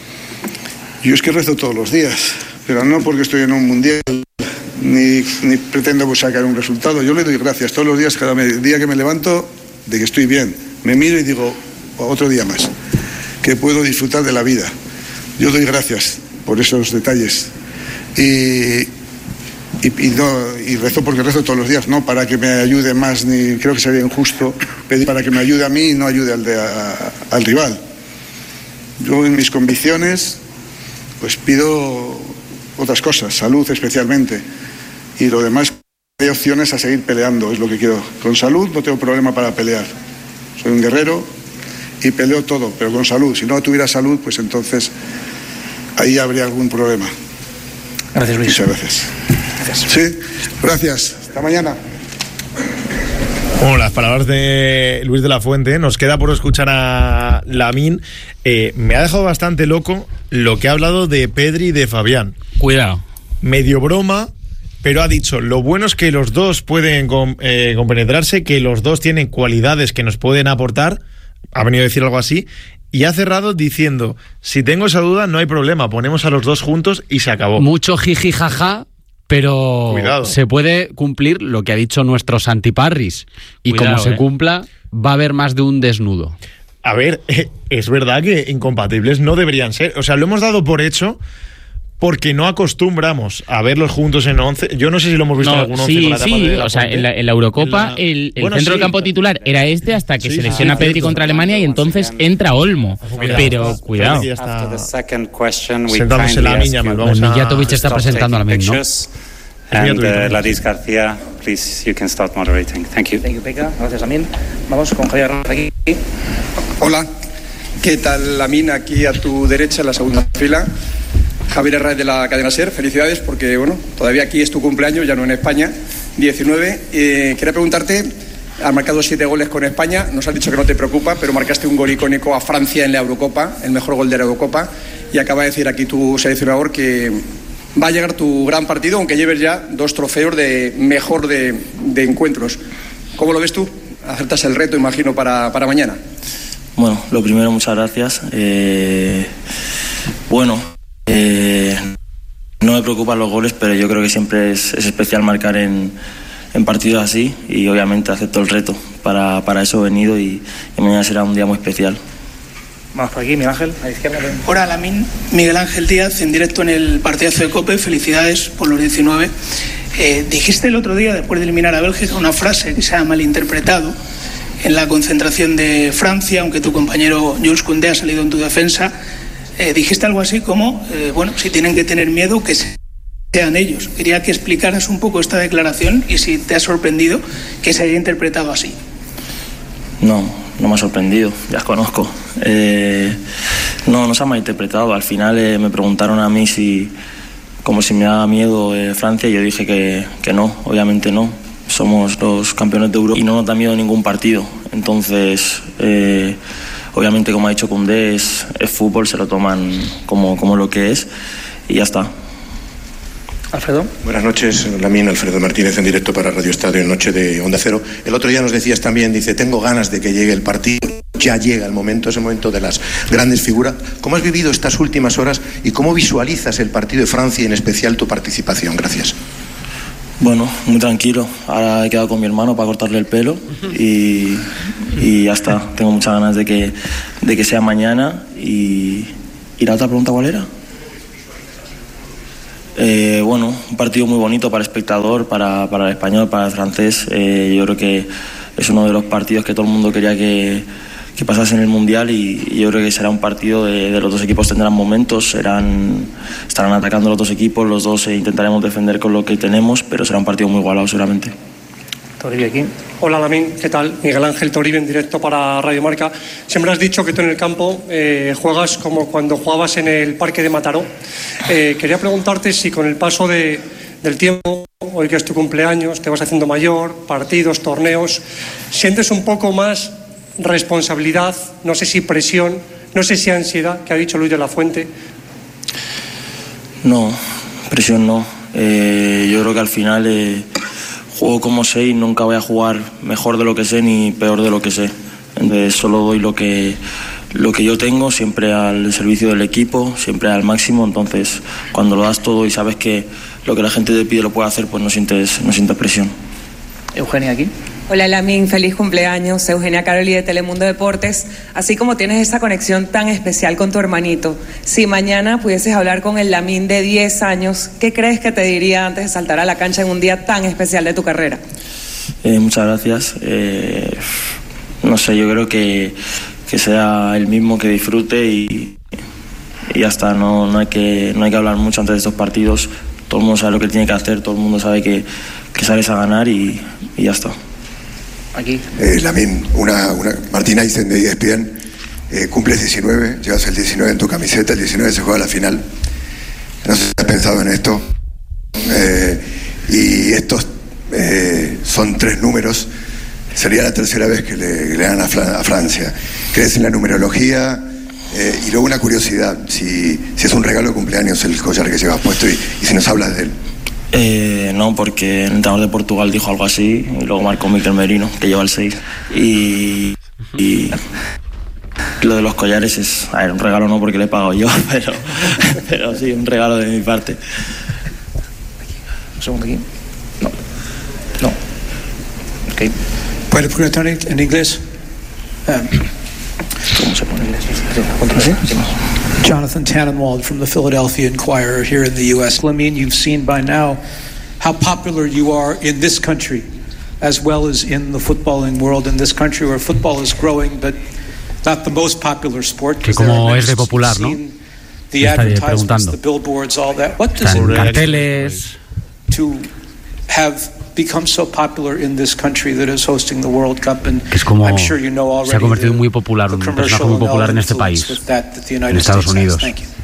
Yo es que rezo todos los días, pero no porque estoy en un Mundial, ni, ni pretendo sacar un resultado. Yo le doy gracias todos los días, cada día que me levanto, de que estoy bien. Me miro y digo, otro día más, que puedo disfrutar de la vida. Yo doy gracias por esos detalles. Y, y, y, no, y rezo porque rezo todos los días, no para que me ayude más, ni creo que sería injusto pedir para que me ayude a mí y no ayude al, de, a, al rival. Yo en mis convicciones pues pido otras cosas, salud especialmente, y lo demás de opciones a seguir peleando, es lo que quiero. Con salud no tengo problema para pelear, soy un guerrero y peleo todo, pero con salud. Si no tuviera salud, pues entonces ahí habría algún problema. Gracias, Luis. Muchas gracias. Gracias. Sí, gracias. Hasta mañana. Bueno, las palabras de Luis de la Fuente. Nos queda por escuchar a Lamine. Eh, me ha dejado bastante loco lo que ha hablado de Pedri y de Fabián. Cuidado. Medio broma, pero ha dicho, lo bueno es que los dos pueden com- eh, compenetrarse, que los dos tienen cualidades que nos pueden aportar. Ha venido a decir algo así. Y ha cerrado diciendo, si tengo esa duda, no hay problema, ponemos a los dos juntos y se acabó. Mucho jiji jaja, pero Cuidado. Se puede cumplir lo que ha dicho nuestro Santi Parris. Y Cuidado, como se eh. cumpla, va a haber más de un desnudo. A ver, eh, es verdad que incompatibles no deberían ser. O sea, lo hemos dado por hecho porque no acostumbramos a verlos juntos en once. Yo no sé si lo hemos visto no, en algún once sí, con la etapa sí, de la o sea, en la, en la Eurocopa en la... el, el bueno, centro sí. del campo titular era este hasta que sí, se lesiona sí, Pedri contra Alemania y entonces entra Olmo. Cuidado. Pero cuidado. Sentándose la niña, vamos a... Mijatovic está presentando a la misma, ¿no? And uh, Laris García, please, you can start moderating. Thank you. Thank you, Pekka. Gracias, Lamine. Vamos con Javier aquí. Hola, ¿qué tal, Lamine? Aquí a tu derecha, en la segunda fila. Javier Herrera de la cadena SER, felicidades porque, bueno, todavía aquí es tu cumpleaños, ya no en España, diecinueve. Eh, quería preguntarte, has marcado siete goles con España, nos has dicho que no te preocupa, pero marcaste un gol icónico a Francia en la Eurocopa, el mejor gol de la Eurocopa, y acaba de decir aquí tu seleccionador que va a llegar tu gran partido, aunque lleves ya dos trofeos de mejor de, de encuentros. ¿Cómo lo ves tú? ¿Acertas el reto, imagino, para, para mañana? Bueno, lo primero, muchas gracias. Eh, bueno, eh, no me preocupan los goles, pero yo creo que siempre es, es especial marcar en, en partidos así y obviamente acepto el reto. Para, para eso he venido y, y mañana será un día muy especial. Vamos por aquí, Miguel Ángel, a la izquierda. Hola, Lamine. Miguel Ángel Díaz, en directo en el partidazo de COPE. Felicidades por los diecinueve. Eh, dijiste el otro día, después de eliminar a Bélgica, una frase que se ha malinterpretado en la concentración de Francia, aunque tu compañero Jules Koundé ha salido en tu defensa. Eh, dijiste algo así como, eh, bueno, si tienen que tener miedo, que sean ellos. Quería que explicaras un poco esta declaración y si te ha sorprendido que se haya interpretado así. No. No me ha sorprendido, ya os conozco. Eh, no, no se ha malinterpretado. Al final eh, me preguntaron a mí si, como si me daba miedo eh, Francia, y yo dije que, que no, obviamente no. Somos los campeones de Europa y no nos da miedo ningún partido. Entonces, eh, obviamente, como ha dicho Koundé, es, es fútbol, se lo toman como, como lo que es y ya está. Alfredo. Buenas noches, Lamine. Alfredo Martínez en directo para Radio Estadio en Noche de Onda Cero. El otro día nos decías también, dice, tengo ganas de que llegue el partido. Ya llega el momento, ese momento de las grandes figuras. ¿Cómo has vivido estas últimas horas y cómo visualizas el partido de Francia y en especial tu participación? Gracias. Bueno, muy tranquilo. Ahora he quedado con mi hermano para cortarle el pelo y, y ya está. Tengo muchas ganas de que, de que sea mañana. Y, ¿y la otra pregunta cuál era? Eh, bueno, un partido muy bonito para el espectador, para, para el español, para el francés. Eh, yo creo que es uno de los partidos que todo el mundo quería que, que pasase en el Mundial y, y yo creo que será un partido de, de los dos equipos tendrán momentos, serán, estarán atacando los dos equipos, los dos eh, intentaremos defender con lo que tenemos, pero será un partido muy igualado seguramente. Toribio aquí. Hola Lamine, ¿qué tal? Miguel Ángel Toribio en directo para Radio Marca. Siempre has dicho que tú en el campo eh, juegas como cuando jugabas en el Parque de Mataró. Eh, quería preguntarte si con el paso de, del tiempo, hoy que es tu cumpleaños, te vas haciendo mayor, partidos, torneos, sientes un poco más responsabilidad, no sé si presión, no sé si ansiedad, que ha dicho Luis de la Fuente. No, presión no. Eh, yo creo que al final eh, juego como sé y nunca voy a jugar mejor de lo que sé ni peor de lo que sé. Entonces solo doy lo que, lo que yo tengo, siempre al servicio del equipo, siempre al máximo. Entonces cuando lo das todo y sabes que lo que la gente te pide lo puede hacer, pues no sientes, no sientes presión. Eugenia aquí. Hola Lamine, feliz cumpleaños, Eugenia Caroli de Telemundo Deportes. Así como tienes esa conexión tan especial con tu hermanito, si mañana pudieses hablar con el Lamine de diez años, ¿qué crees que te diría antes de saltar a la cancha en un día tan especial de tu carrera? Eh, muchas gracias. Eh, no sé, yo creo que, que sea el mismo, que disfrute y, y ya está, no, no, hay que, no hay que hablar mucho antes de estos partidos. Todo el mundo sabe lo que tiene que hacer, todo el mundo sabe que, que sales a ganar y, y ya está. Aquí. Eh, Lamine, una, una, Martín Eisen de E S P N, eh, cumples diecinueve, llevas el diecinueve en tu camiseta, el diecinueve se juega la final. No sé si has pensado en esto. Eh, y estos eh, son tres números, sería la tercera vez que le, que le dan a, a Francia. ¿Crees en la numerología? Eh, y luego una curiosidad, si, si es un regalo de cumpleaños el collar que llevas puesto y, y si nos hablas de él. Eh, no, porque el entrenador de Portugal dijo algo así y luego marcó Mikel Merino, que lleva el seis. Y, y lo de los collares es, a ver, un regalo no porque le he pagado yo, pero, pero sí, un regalo de mi parte. Un segundo aquí. No. No. Ok. ¿Puedes preguntar en inglés? Um, ¿Cómo se pone en inglés? Jonathan Tannenwald from the Philadelphia Inquirer here in the U S. Lamine, you've seen by now how popular you are in this country as well as in the footballing world in this country where football is growing but not the most popular sport. Que como es de popular, ¿no? The advertisements, the billboards, all that. What does it carteles to have become so popular in this country that is hosting the World Cup, and que es como I'm sure you know already se ha convertido muy popular, un personaje muy popular en este país, en Estados Unidos.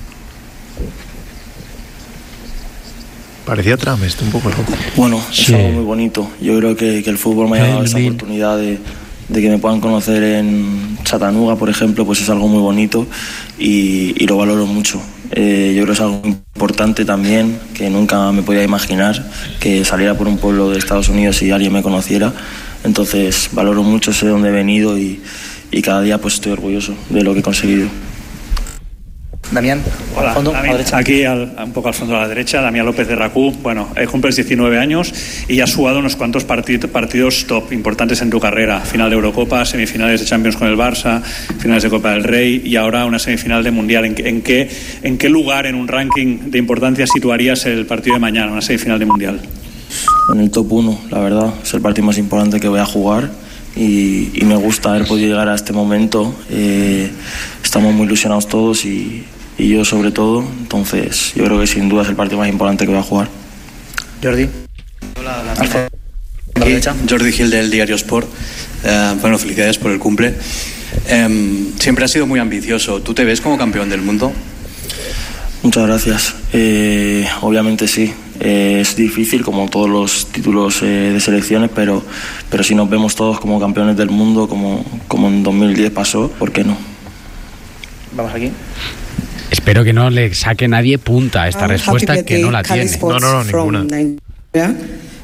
Parecía Trump esto un poco loco. Bueno, es sí. algo muy bonito. Yo creo que, que el fútbol me ha dado esa oportunidad de, de que me puedan conocer en Chattanooga, por ejemplo, pues es algo muy bonito y, y lo valoro mucho. Eh, yo creo que es algo importante también, que nunca me podía imaginar que saliera por un pueblo de Estados Unidos y alguien me conociera. Entonces valoro mucho, sé de dónde he venido y, y cada día pues estoy orgulloso de lo que he conseguido. Damián, hola, al fondo, Damián, a la derecha. Aquí al, un poco al fondo a la derecha, Damián López de Racú. Bueno, eh, cumples diecinueve años y has jugado unos cuantos partid, partidos top importantes en tu carrera. Final de Eurocopa, semifinales de Champions con el Barça, finales de Copa del Rey y ahora una semifinal de Mundial. ¿En, en, qué, ¿En qué lugar en un ranking de importancia situarías el partido de mañana, una semifinal de Mundial? En el top uno, la verdad. Es el partido más importante que voy a jugar y, y me gusta haber podido llegar a este momento. Eh, estamos muy ilusionados todos y... y yo sobre todo, entonces yo creo que sin duda es el partido más importante que voy a jugar. Jordi. Hola, la Jordi Gil del Diario Sport. Eh, bueno, felicidades por el cumple. Eh, siempre has sido muy ambicioso. ¿Tú te ves como campeón del mundo? Muchas gracias. Eh, obviamente sí. Eh, es difícil como todos los títulos eh, de selecciones, pero, pero si nos vemos todos como campeones del mundo, como, como en dos mil diez pasó, ¿por qué no? Vamos aquí. Espero que no le saque nadie punta a esta um, respuesta que no la tiene. No, no, no, ninguna.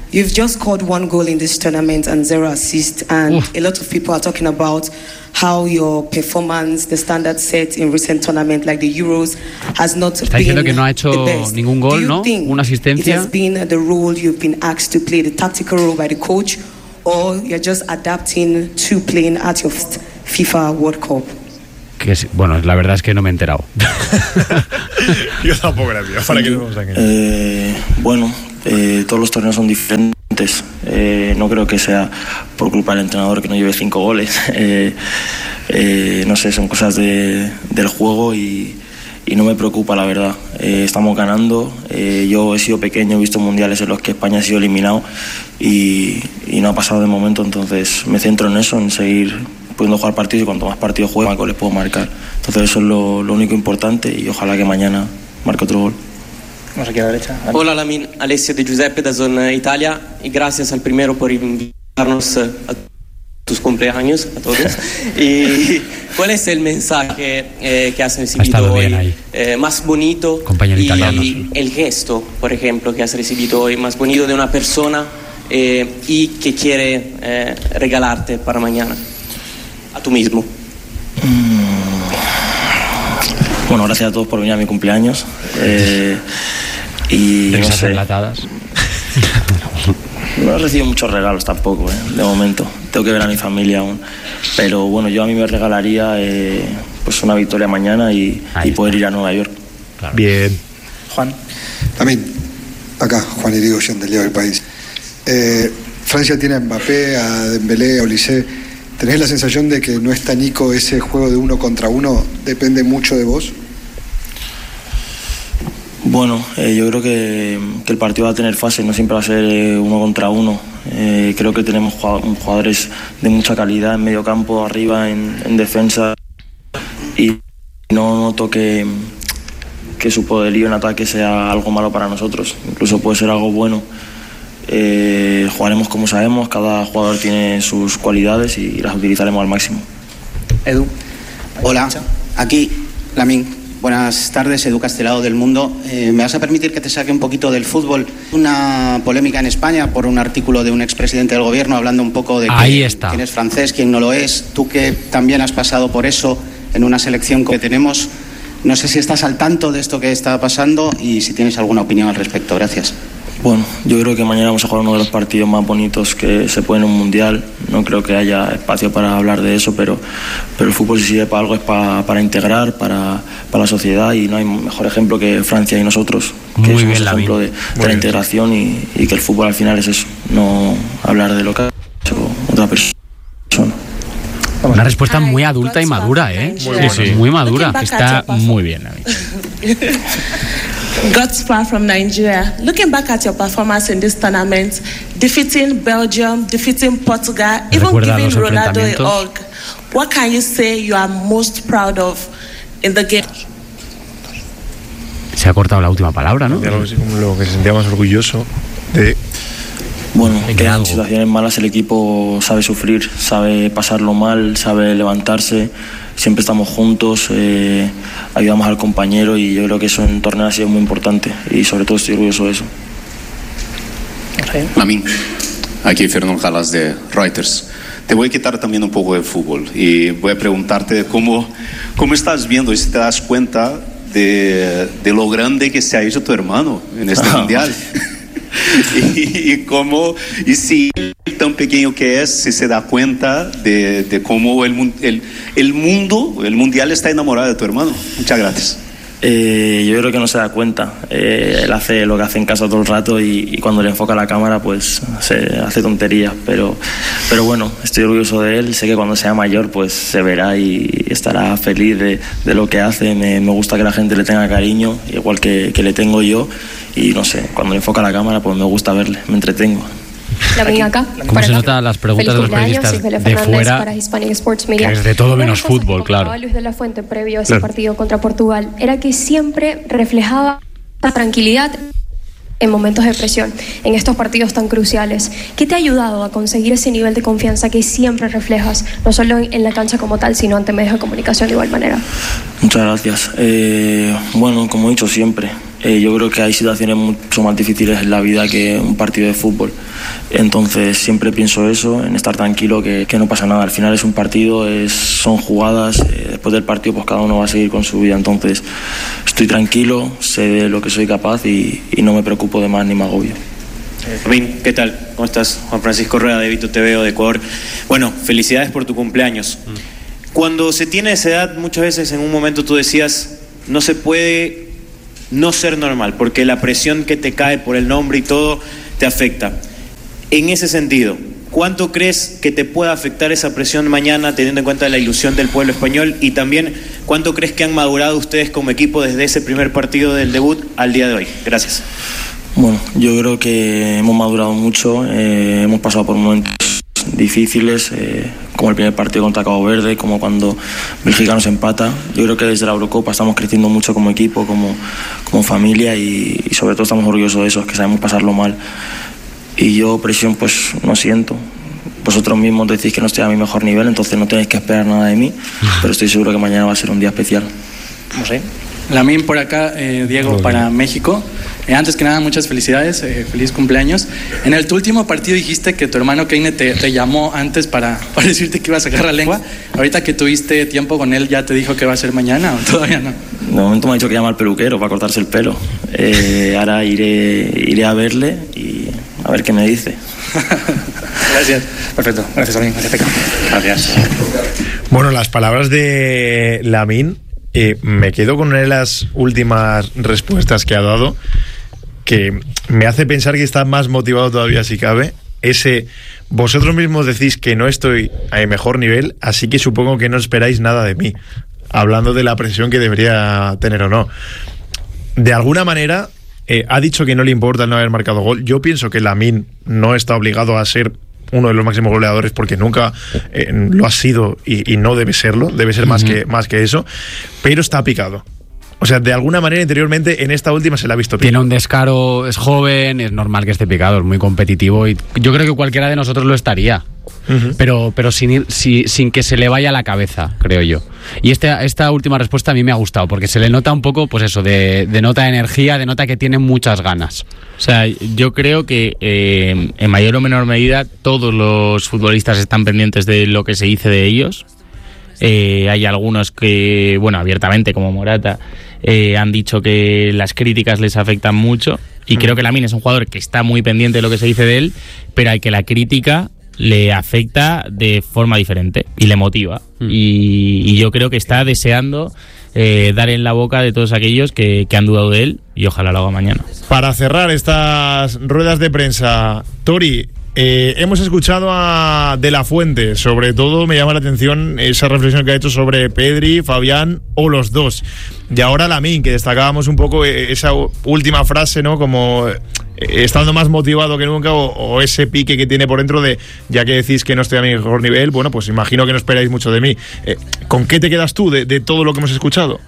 You've just scored one goal in this tournament and zero assists, and Uf. a lot of people are talking about how your performance, the standard set in recent tournaments like the Euros, has not Está been diciendo que no ha hecho ningún gol, ¿no? Una asistencia. It has been the role you've been asked to play, the tactical role by the coach, or you're just adapting to playing at your FIFA World Cup? Que es, bueno, la verdad es que no me he enterado. Yo tampoco, gracias. Para que no eh, bueno, eh, todos los torneos son diferentes. Eh, no creo que sea por culpa del entrenador que no lleve cinco goles. Eh, eh, no sé, son cosas de, del juego y, y no me preocupa, la verdad. Eh, estamos ganando. Eh, yo he sido pequeño, he visto mundiales en los que España ha sido eliminado y, y no ha pasado de momento, entonces me centro en eso, en seguir pudiendo jugar partidos, y cuanto más partidos juegue, más goles puedo marcar. Entonces eso es lo, lo único importante y ojalá que mañana marque otro gol. Vamos aquí a la derecha. Vale. Hola Lamin, Alessio de Giuseppe da Zona Italia y gracias al primero por invitarnos a tus cumpleaños a todos. ¿Y cuál es el mensaje eh, que has recibido hoy eh, más bonito? Compañero y italiano. El gesto, por ejemplo, que has recibido hoy más bonito de una persona eh, y que quiere eh, regalarte para mañana? A tú mismo. Bueno, gracias a todos por venir a mi cumpleaños. Eh, y no sé. Enlatadas. No he recibido muchos regalos tampoco, eh, de momento. Tengo que ver a mi familia aún. Pero bueno, yo a mí me regalaría eh, pues una victoria mañana y, y poder ir a Nueva York. Claro. Bien. Juan. También, acá, Juan Irigoyen del Diario del País. Eh, Francia tiene a Mbappé, a Dembélé, a Olise. ¿Tenés la sensación de que no está Nico, ese juego de uno contra uno depende mucho de vos? Bueno, eh, yo creo que, que el partido va a tener fases, no siempre va a ser eh, uno contra uno. Eh, creo que tenemos jugadores de mucha calidad en medio campo, arriba, en, en defensa, y no noto que, que su poderío en ataque sea algo malo para nosotros, incluso puede ser algo bueno. Eh, jugaremos como sabemos, cada jugador tiene sus cualidades y las utilizaremos al máximo. Edu. Hola, aquí Lamin. Buenas tardes, Edu Castelao del Mundo. Eh, ¿Me vas a permitir que te saque un poquito del fútbol? Una polémica en España por un artículo de un expresidente del gobierno hablando un poco de Ahí está. quién es francés, quién no lo es. Tú que también has pasado por eso en una selección que tenemos, no sé si estás al tanto de esto que está pasando y si tienes alguna opinión al respecto. Gracias. Bueno, yo creo que mañana vamos a jugar uno de los partidos más bonitos que se puede en un mundial. No creo que haya espacio para hablar de eso, pero, pero el fútbol, si sirve para algo, es para, para integrar, para, para la sociedad, y no hay mejor ejemplo que Francia y nosotros, que Muy somos bien, ejemplo de, de la integración y, y que el fútbol al final es eso, no hablar de lo que ha hecho otra persona. Una respuesta muy adulta y madura, ¿eh? Muy, sí, sí, muy madura. Está muy bien. Godspar from Nigeria. Looking back at your performance in this tournament, defeating Belgium, defeating Portugal, even giving Ronaldo a hug, what can you say you are most proud of in the game? Se ha cortado la última palabra, ¿no? Lo, lo que se sentía más orgulloso de... Bueno, que en situaciones malas el equipo sabe sufrir, sabe pasarlo mal, sabe levantarse. Siempre estamos juntos, eh, ayudamos al compañero, y yo creo que eso en torneo ha sido muy importante y sobre todo estoy orgulloso de eso. Lamin, aquí Fernando Calas de Reuters. Te voy a quitar también un poco de fútbol y voy a preguntarte cómo, cómo estás viendo y si te das cuenta de, de lo grande que se ha hecho tu hermano en este mundial. y, y cómo, y si tan pequeño que es, si se da cuenta de, de cómo el, el, el mundo, el mundial está enamorado de tu hermano. Muchas gracias. Eh, yo creo que no se da cuenta. Eh, él hace lo que hace en casa todo el rato, y, y cuando le enfoca la cámara pues se hace tonterías, pero, pero bueno, estoy orgulloso de él. Sé que cuando sea mayor pues se verá y estará feliz de, de lo que hace. Me, me gusta que la gente le tenga cariño, igual que, que le tengo yo, y no sé, cuando le enfoca la cámara pues me gusta verle, me entretengo. La acá. ¿Cómo se nota las preguntas de los periodistas de fuera? Que es de todo menos fútbol, claro. Luis de la Fuente previo a ese claro. partido contra Portugal era que siempre reflejaba la tranquilidad en momentos de presión, en estos partidos tan cruciales. ¿Qué te ha ayudado a conseguir ese nivel de confianza que siempre reflejas, no solo en la cancha como tal, sino ante medios de comunicación de igual manera? Muchas gracias. Eh, bueno, como he dicho siempre, Eh, yo creo que hay situaciones mucho más difíciles en la vida que un partido de fútbol. Entonces siempre pienso eso, en estar tranquilo, que, que no pasa nada. Al final es un partido, es, son jugadas. Eh, después del partido pues cada uno va a seguir con su vida. Entonces estoy tranquilo, sé de lo que soy capaz y, y no me preocupo de más ni me agobio. Lamine, ¿qué tal? ¿Cómo estás? Juan Francisco Rueda de Vito T V de Ecuador. Bueno, felicidades por tu cumpleaños. Mm. Cuando se tiene esa edad, muchas veces en un momento tú decías, no se puede no ser normal, porque la presión que te cae por el nombre y todo te afecta. En ese sentido, ¿cuánto crees que te pueda afectar esa presión mañana, teniendo en cuenta la ilusión del pueblo español? Y también, ¿cuánto crees que han madurado ustedes como equipo desde ese primer partido del debut al día de hoy? Gracias. Bueno, yo creo que hemos madurado mucho, eh, hemos pasado por momentos difíciles, eh, como el primer partido contra Cabo Verde, como cuando Bélgica nos empata. Yo creo que desde la Eurocopa estamos creciendo mucho como equipo, como, como familia y, y sobre todo estamos orgullosos de eso, que sabemos pasarlo mal. Y yo presión pues no siento. Vosotros mismos decís que no estoy a mi mejor nivel, entonces no tenéis que esperar nada de mí, pero estoy seguro que mañana va a ser un día especial. No sé. Lamine por acá, eh, Diego para México. Eh, antes que nada, muchas felicidades, eh, feliz cumpleaños. En el tu último partido dijiste que tu hermano Keine te, te llamó antes para, para decirte que iba a sacar la lengua. Ahorita que tuviste tiempo con él, ¿ya te dijo que va a ser mañana o todavía no? De momento me ha dicho que llama al peluquero para cortarse el pelo. Eh, ahora iré, iré a verle y a ver qué me dice. Gracias. Perfecto. Gracias, Lamine. Gracias, Peca. Gracias. Bueno, las palabras de Lamine, eh, me quedo con una de las últimas respuestas que ha dado, que me hace pensar que está más motivado todavía si cabe. Ese, vosotros mismos decís que no estoy a mi mejor nivel, así que supongo que no esperáis nada de mí, hablando de la presión que debería tener o no. De alguna manera, eh, ha dicho que no le importa el no haber marcado gol. Yo pienso que Lamine no está obligado a ser uno de los máximos goleadores porque nunca eh, lo ha sido y, y no debe serlo, debe ser más, uh-huh. que, más que eso, pero está picado. O sea, de alguna manera interiormente en esta última se la ha visto picado. Tiene un descaro, es joven, es normal que esté picado, es muy competitivo y yo creo que cualquiera de nosotros lo estaría. Uh-huh. Pero, pero sin, ir, si, sin que se le vaya la cabeza, creo yo. Y este, esta última respuesta a mí me ha gustado, porque se le nota un poco, pues eso, de, de nota de energía, de nota que tiene muchas ganas. O sea, yo creo que eh, en mayor o menor medida todos los futbolistas están pendientes de lo que se dice de ellos. Eh, hay algunos que, bueno, abiertamente, como Morata, eh, han dicho que las críticas les afectan mucho. Y uh-huh. creo que Lamine es un jugador que está muy pendiente de lo que se dice de él, pero al que la crítica le afecta de forma diferente y le motiva. Mm. Y, y yo creo que está deseando eh, dar en la boca de todos aquellos que, que han dudado de él y ojalá lo haga mañana. Para cerrar estas ruedas de prensa, Tori, eh, hemos escuchado a De La Fuente. Sobre todo me llama la atención esa reflexión que ha hecho sobre Pedri, Fabián o los dos. Y ahora Lamine, que destacábamos un poco esa última frase, ¿no? Como estando más motivado que nunca, o, o ese pique que tiene por dentro de, ya que decís que no estoy a mi mejor nivel, bueno, pues imagino que no esperáis mucho de mí. Eh, ¿Con qué te quedas tú de, de todo lo que hemos escuchado?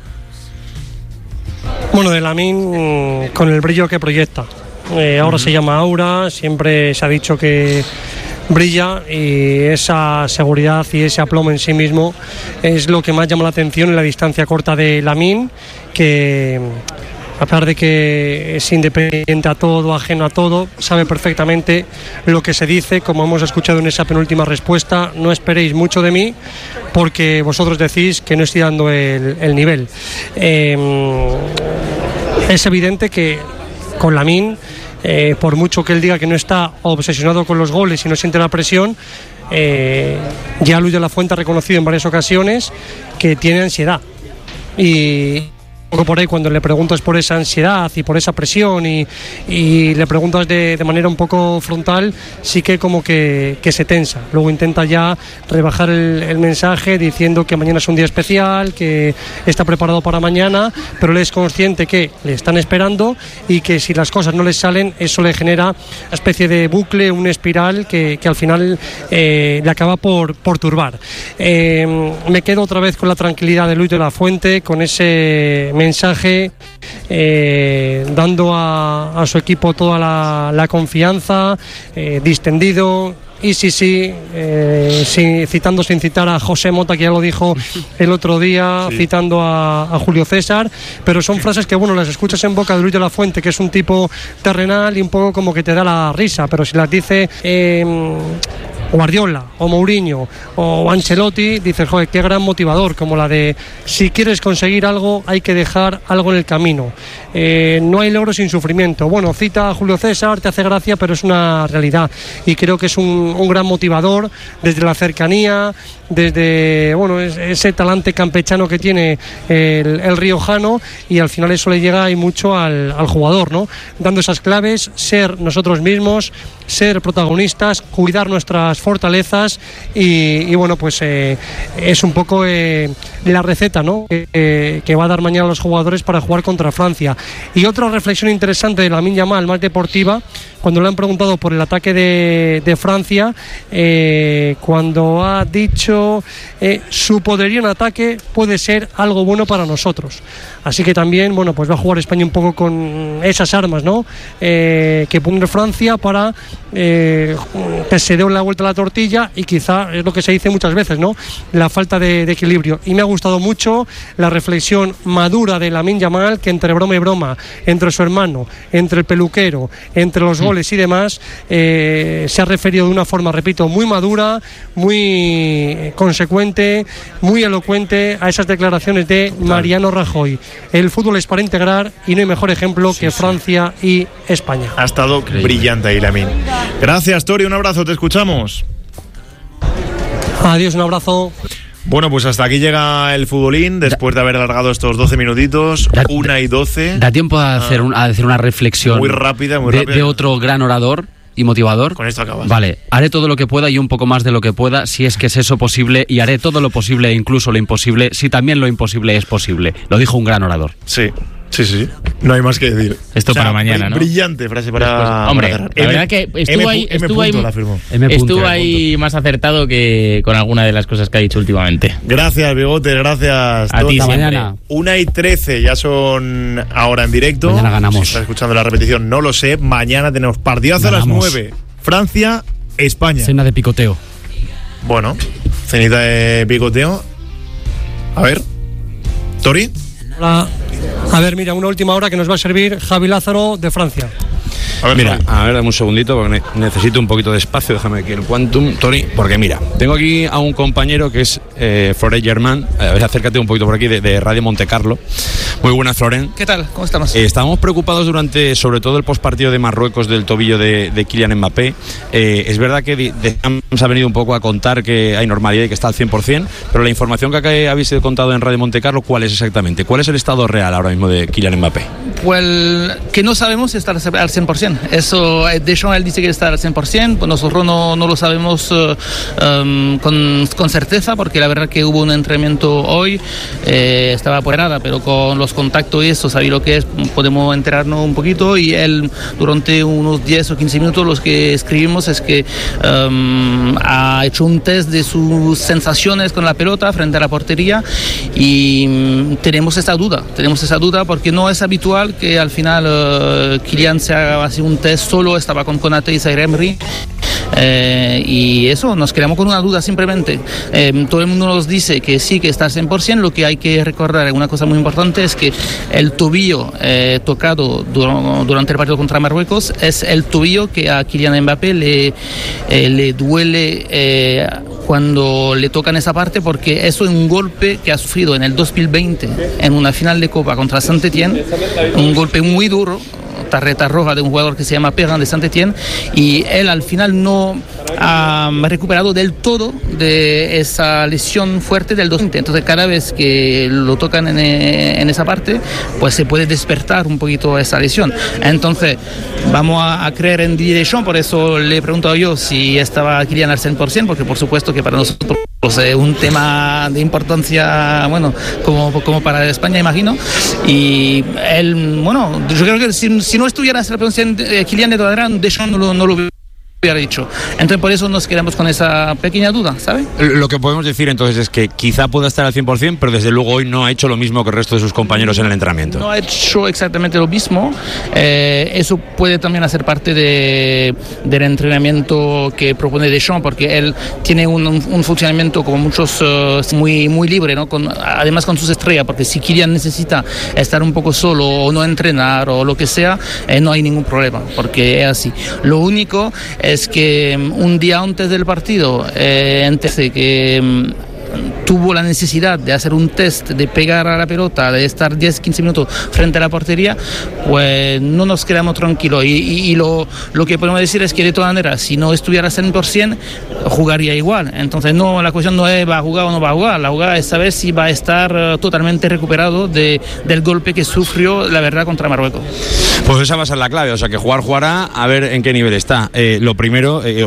Bueno, de Lamine, con el brillo que proyecta. Eh, ahora uh-huh. se llama aura, siempre se ha dicho que brilla, y esa seguridad y ese aplomo en sí mismo es lo que más llama la atención en la distancia corta de Lamine, que a pesar de que es independiente a todo, ajeno a todo, sabe perfectamente lo que se dice, como hemos escuchado en esa penúltima respuesta. No esperéis mucho de mí porque vosotros decís que no estoy dando el, el nivel. Eh, es evidente que con Lamine, eh, por mucho que él diga que no está obsesionado con los goles y no siente la presión, eh, ya Luis de la Fuente ha reconocido en varias ocasiones que tiene ansiedad. Y poco por ahí, cuando le preguntas por esa ansiedad y por esa presión y, y le preguntas de, de manera un poco frontal, sí que como que, que se tensa. Luego intenta ya rebajar el, el mensaje diciendo que mañana es un día especial, que está preparado para mañana, pero él es consciente que le están esperando y que si las cosas no les salen, eso le genera una especie de bucle, una espiral que, que al final eh, le acaba por, por turbar. Eh, me quedo otra vez con la tranquilidad de Luis de la Fuente, con ese mensaje, eh, dando a, a su equipo toda la, la confianza, eh, distendido, y sí, sí, eh, sí, citando sin citar a José Mota, que ya lo dijo el otro día, sí. citando a, a Julio César, pero son frases que, bueno, las escuchas en boca de Luis de la Fuente, que es un tipo terrenal y un poco como que te da la risa, pero si las dice eh, Guardiola o Mourinho o Ancelotti, dices, joder, qué gran motivador, como la de si quieres conseguir algo hay que dejar algo en el camino, eh, no hay logro sin sufrimiento. Bueno, cita a Julio César, te hace gracia, pero es una realidad y creo que es un, un gran motivador desde la cercanía, desde bueno ese talante campechano que tiene el, el riojano, y al final eso le llega y mucho al, al jugador, ¿no? Dando esas claves, ser nosotros mismos, ser protagonistas, cuidar nuestras fortalezas y, y bueno, pues eh, es un poco eh, la receta, ¿no? que, eh, que va a dar mañana a los jugadores para jugar contra Francia. Y otra reflexión interesante de Lamine Yamal, más deportiva, cuando le han preguntado por el ataque de, de Francia, eh, cuando ha dicho eh, su poderío en ataque puede ser algo bueno para nosotros. Así que también, bueno, pues va a jugar España un poco con esas armas, ¿no? Eh, que pone Francia para eh, que se dé la vuelta a la tortilla, y quizá es lo que se dice muchas veces, ¿no? La falta de, de equilibrio. Y me ha gustado mucho la reflexión madura de Lamine Yamal, que entre broma y broma, entre su hermano, entre el peluquero, entre los goles y demás, eh, se ha referido de una forma, repito, muy madura, muy consecuente, muy elocuente a esas declaraciones de Mariano Rajoy. El fútbol es para integrar y no hay mejor ejemplo sí, que Francia sí. y España. Ha estado Increíble. brillante ahí, Lamine. Gracias, Tori, un abrazo, te escuchamos. Adiós, un abrazo. Bueno, pues hasta aquí llega el futbolín, después de haber alargado estos doce minutitos, da, una y doce. Da tiempo a hacer, un, a hacer una reflexión muy rápida, muy de, rápida. de otro gran orador y motivador. Con esto acabas. Vale, haré todo lo que pueda y un poco más de lo que pueda, si es que es eso posible, y haré todo lo posible e incluso lo imposible, si también lo imposible es posible. Lo dijo un gran orador. Sí. Sí, sí, no hay más que decir. Esto o sea, para mañana, ¿no? Brillante frase para... Después, hombre, para la M, verdad que estuvo M, ahí, M estuvo ahí, M estuvo ahí más acertado que con alguna de las cosas que ha dicho últimamente. Gracias, Bigote, gracias. A ti siempre. Mañana. Una y trece, ya son ahora en directo. Mañana ganamos. Si estás escuchando la repetición, no lo sé. Mañana tenemos partidazo ganamos. a las nueve. Francia, España. Cena de picoteo. Bueno, cenita de picoteo. A ver, Tori. Hola. A ver, mira, una última hora que nos va a servir Javi Lázaro de Francia. A ver, mira, a ver, dame un segundito porque necesito un poquito de espacio, déjame aquí el Quantum, Tony, porque mira, tengo aquí a un compañero que es eh, Florent Germain, a ver, acércate un poquito por aquí, de, de Radio Monte Carlo. Muy buenas, Florent. ¿Qué tal? ¿Cómo estamos? Eh, estábamos preocupados durante, sobre todo el postpartido de Marruecos del tobillo de, de Kylian Mbappé. Eh, es verdad que de, de, nos ha venido un poco a contar que hay normalidad y que está al cien por ciento, pero la información que acá habéis contado en Radio Monte Carlo, ¿cuál es exactamente? ¿Cuál es el estado real ahora mismo de Kylian Mbappé? Pues que no sabemos estar al cien por ciento. Eso, Deschamps, él dice que está al cien por ciento, nosotros no, no lo sabemos uh, um, con, con certeza, porque la verdad que hubo un entrenamiento hoy, eh, estaba apoderada, pero con los contactos y eso, sabía lo que es, podemos enterarnos un poquito, y él durante unos diez o quince minutos los que escribimos es que um, ha hecho un test de sus sensaciones con la pelota frente a la portería, y um, tenemos esa duda, tenemos esa duda porque no es habitual que al final uh, Kylian se haga así un test solo, estaba con Konate y Zaire Emery, eh, y eso, nos quedamos con una duda simplemente. Eh, todo el mundo nos dice que sí, que está al cien por ciento, lo que hay que recordar, una cosa muy importante, es que el tobillo eh, tocado dur- durante el partido contra Marruecos es el tobillo que a Kylian Mbappé le, eh, le duele eh, cuando le tocan esa parte, porque eso es un golpe que ha sufrido en el dos mil veinte en una final de Copa contra Saint-Étienne, un golpe muy duro, tarjeta roja de un jugador que se llama Perrin de Saint-Étienne, y él al final no ha recuperado del todo de esa lesión fuerte del dos mil veinte. Entonces cada vez que lo tocan en, en esa parte, pues se puede despertar un poquito esa lesión. Entonces vamos a, a creer en Didier Deschamps, por eso le he preguntado yo si estaba Kylian al cien por ciento, porque por supuesto que para nosotros es eh, un tema de importancia, bueno, como, como para España, imagino. Y él, bueno, yo creo que si, si no estuviera esa presencia de Kylian de Toadran, Deschamps no lo, no lo hubiera dicho. Entonces por eso nos quedamos con esa pequeña duda, ¿sabes? Lo que podemos decir entonces es que quizá pueda estar al cien por ciento, pero desde luego hoy no ha hecho lo mismo que el resto de sus compañeros en el entrenamiento. No ha hecho exactamente lo mismo. Eh, eso puede también hacer parte de, del entrenamiento que propone Deschamps, porque él tiene un, un, un funcionamiento como muchos uh, muy, muy libre, ¿no? Con, además con sus estrellas, porque si Kylian necesita estar un poco solo o no entrenar o lo que sea, eh, no hay ningún problema, porque es así. Lo único es que un día antes del partido, eh, antes de que tuvo la necesidad de hacer un test, de pegar a la pelota, de estar diez quince minutos frente a la portería, pues no nos quedamos tranquilos. Y, y, y lo, lo que podemos decir es que de todas maneras, si no estuviera al cien por ciento, jugaría igual. Entonces no, la cuestión no es va a jugar o no va a jugar, la jugada es saber si va a estar uh, totalmente recuperado de, del golpe que sufrió, la verdad, contra Marruecos. Pues esa va a ser la clave, o sea que jugar jugará, a ver en qué nivel está. Eh, lo primero, eh,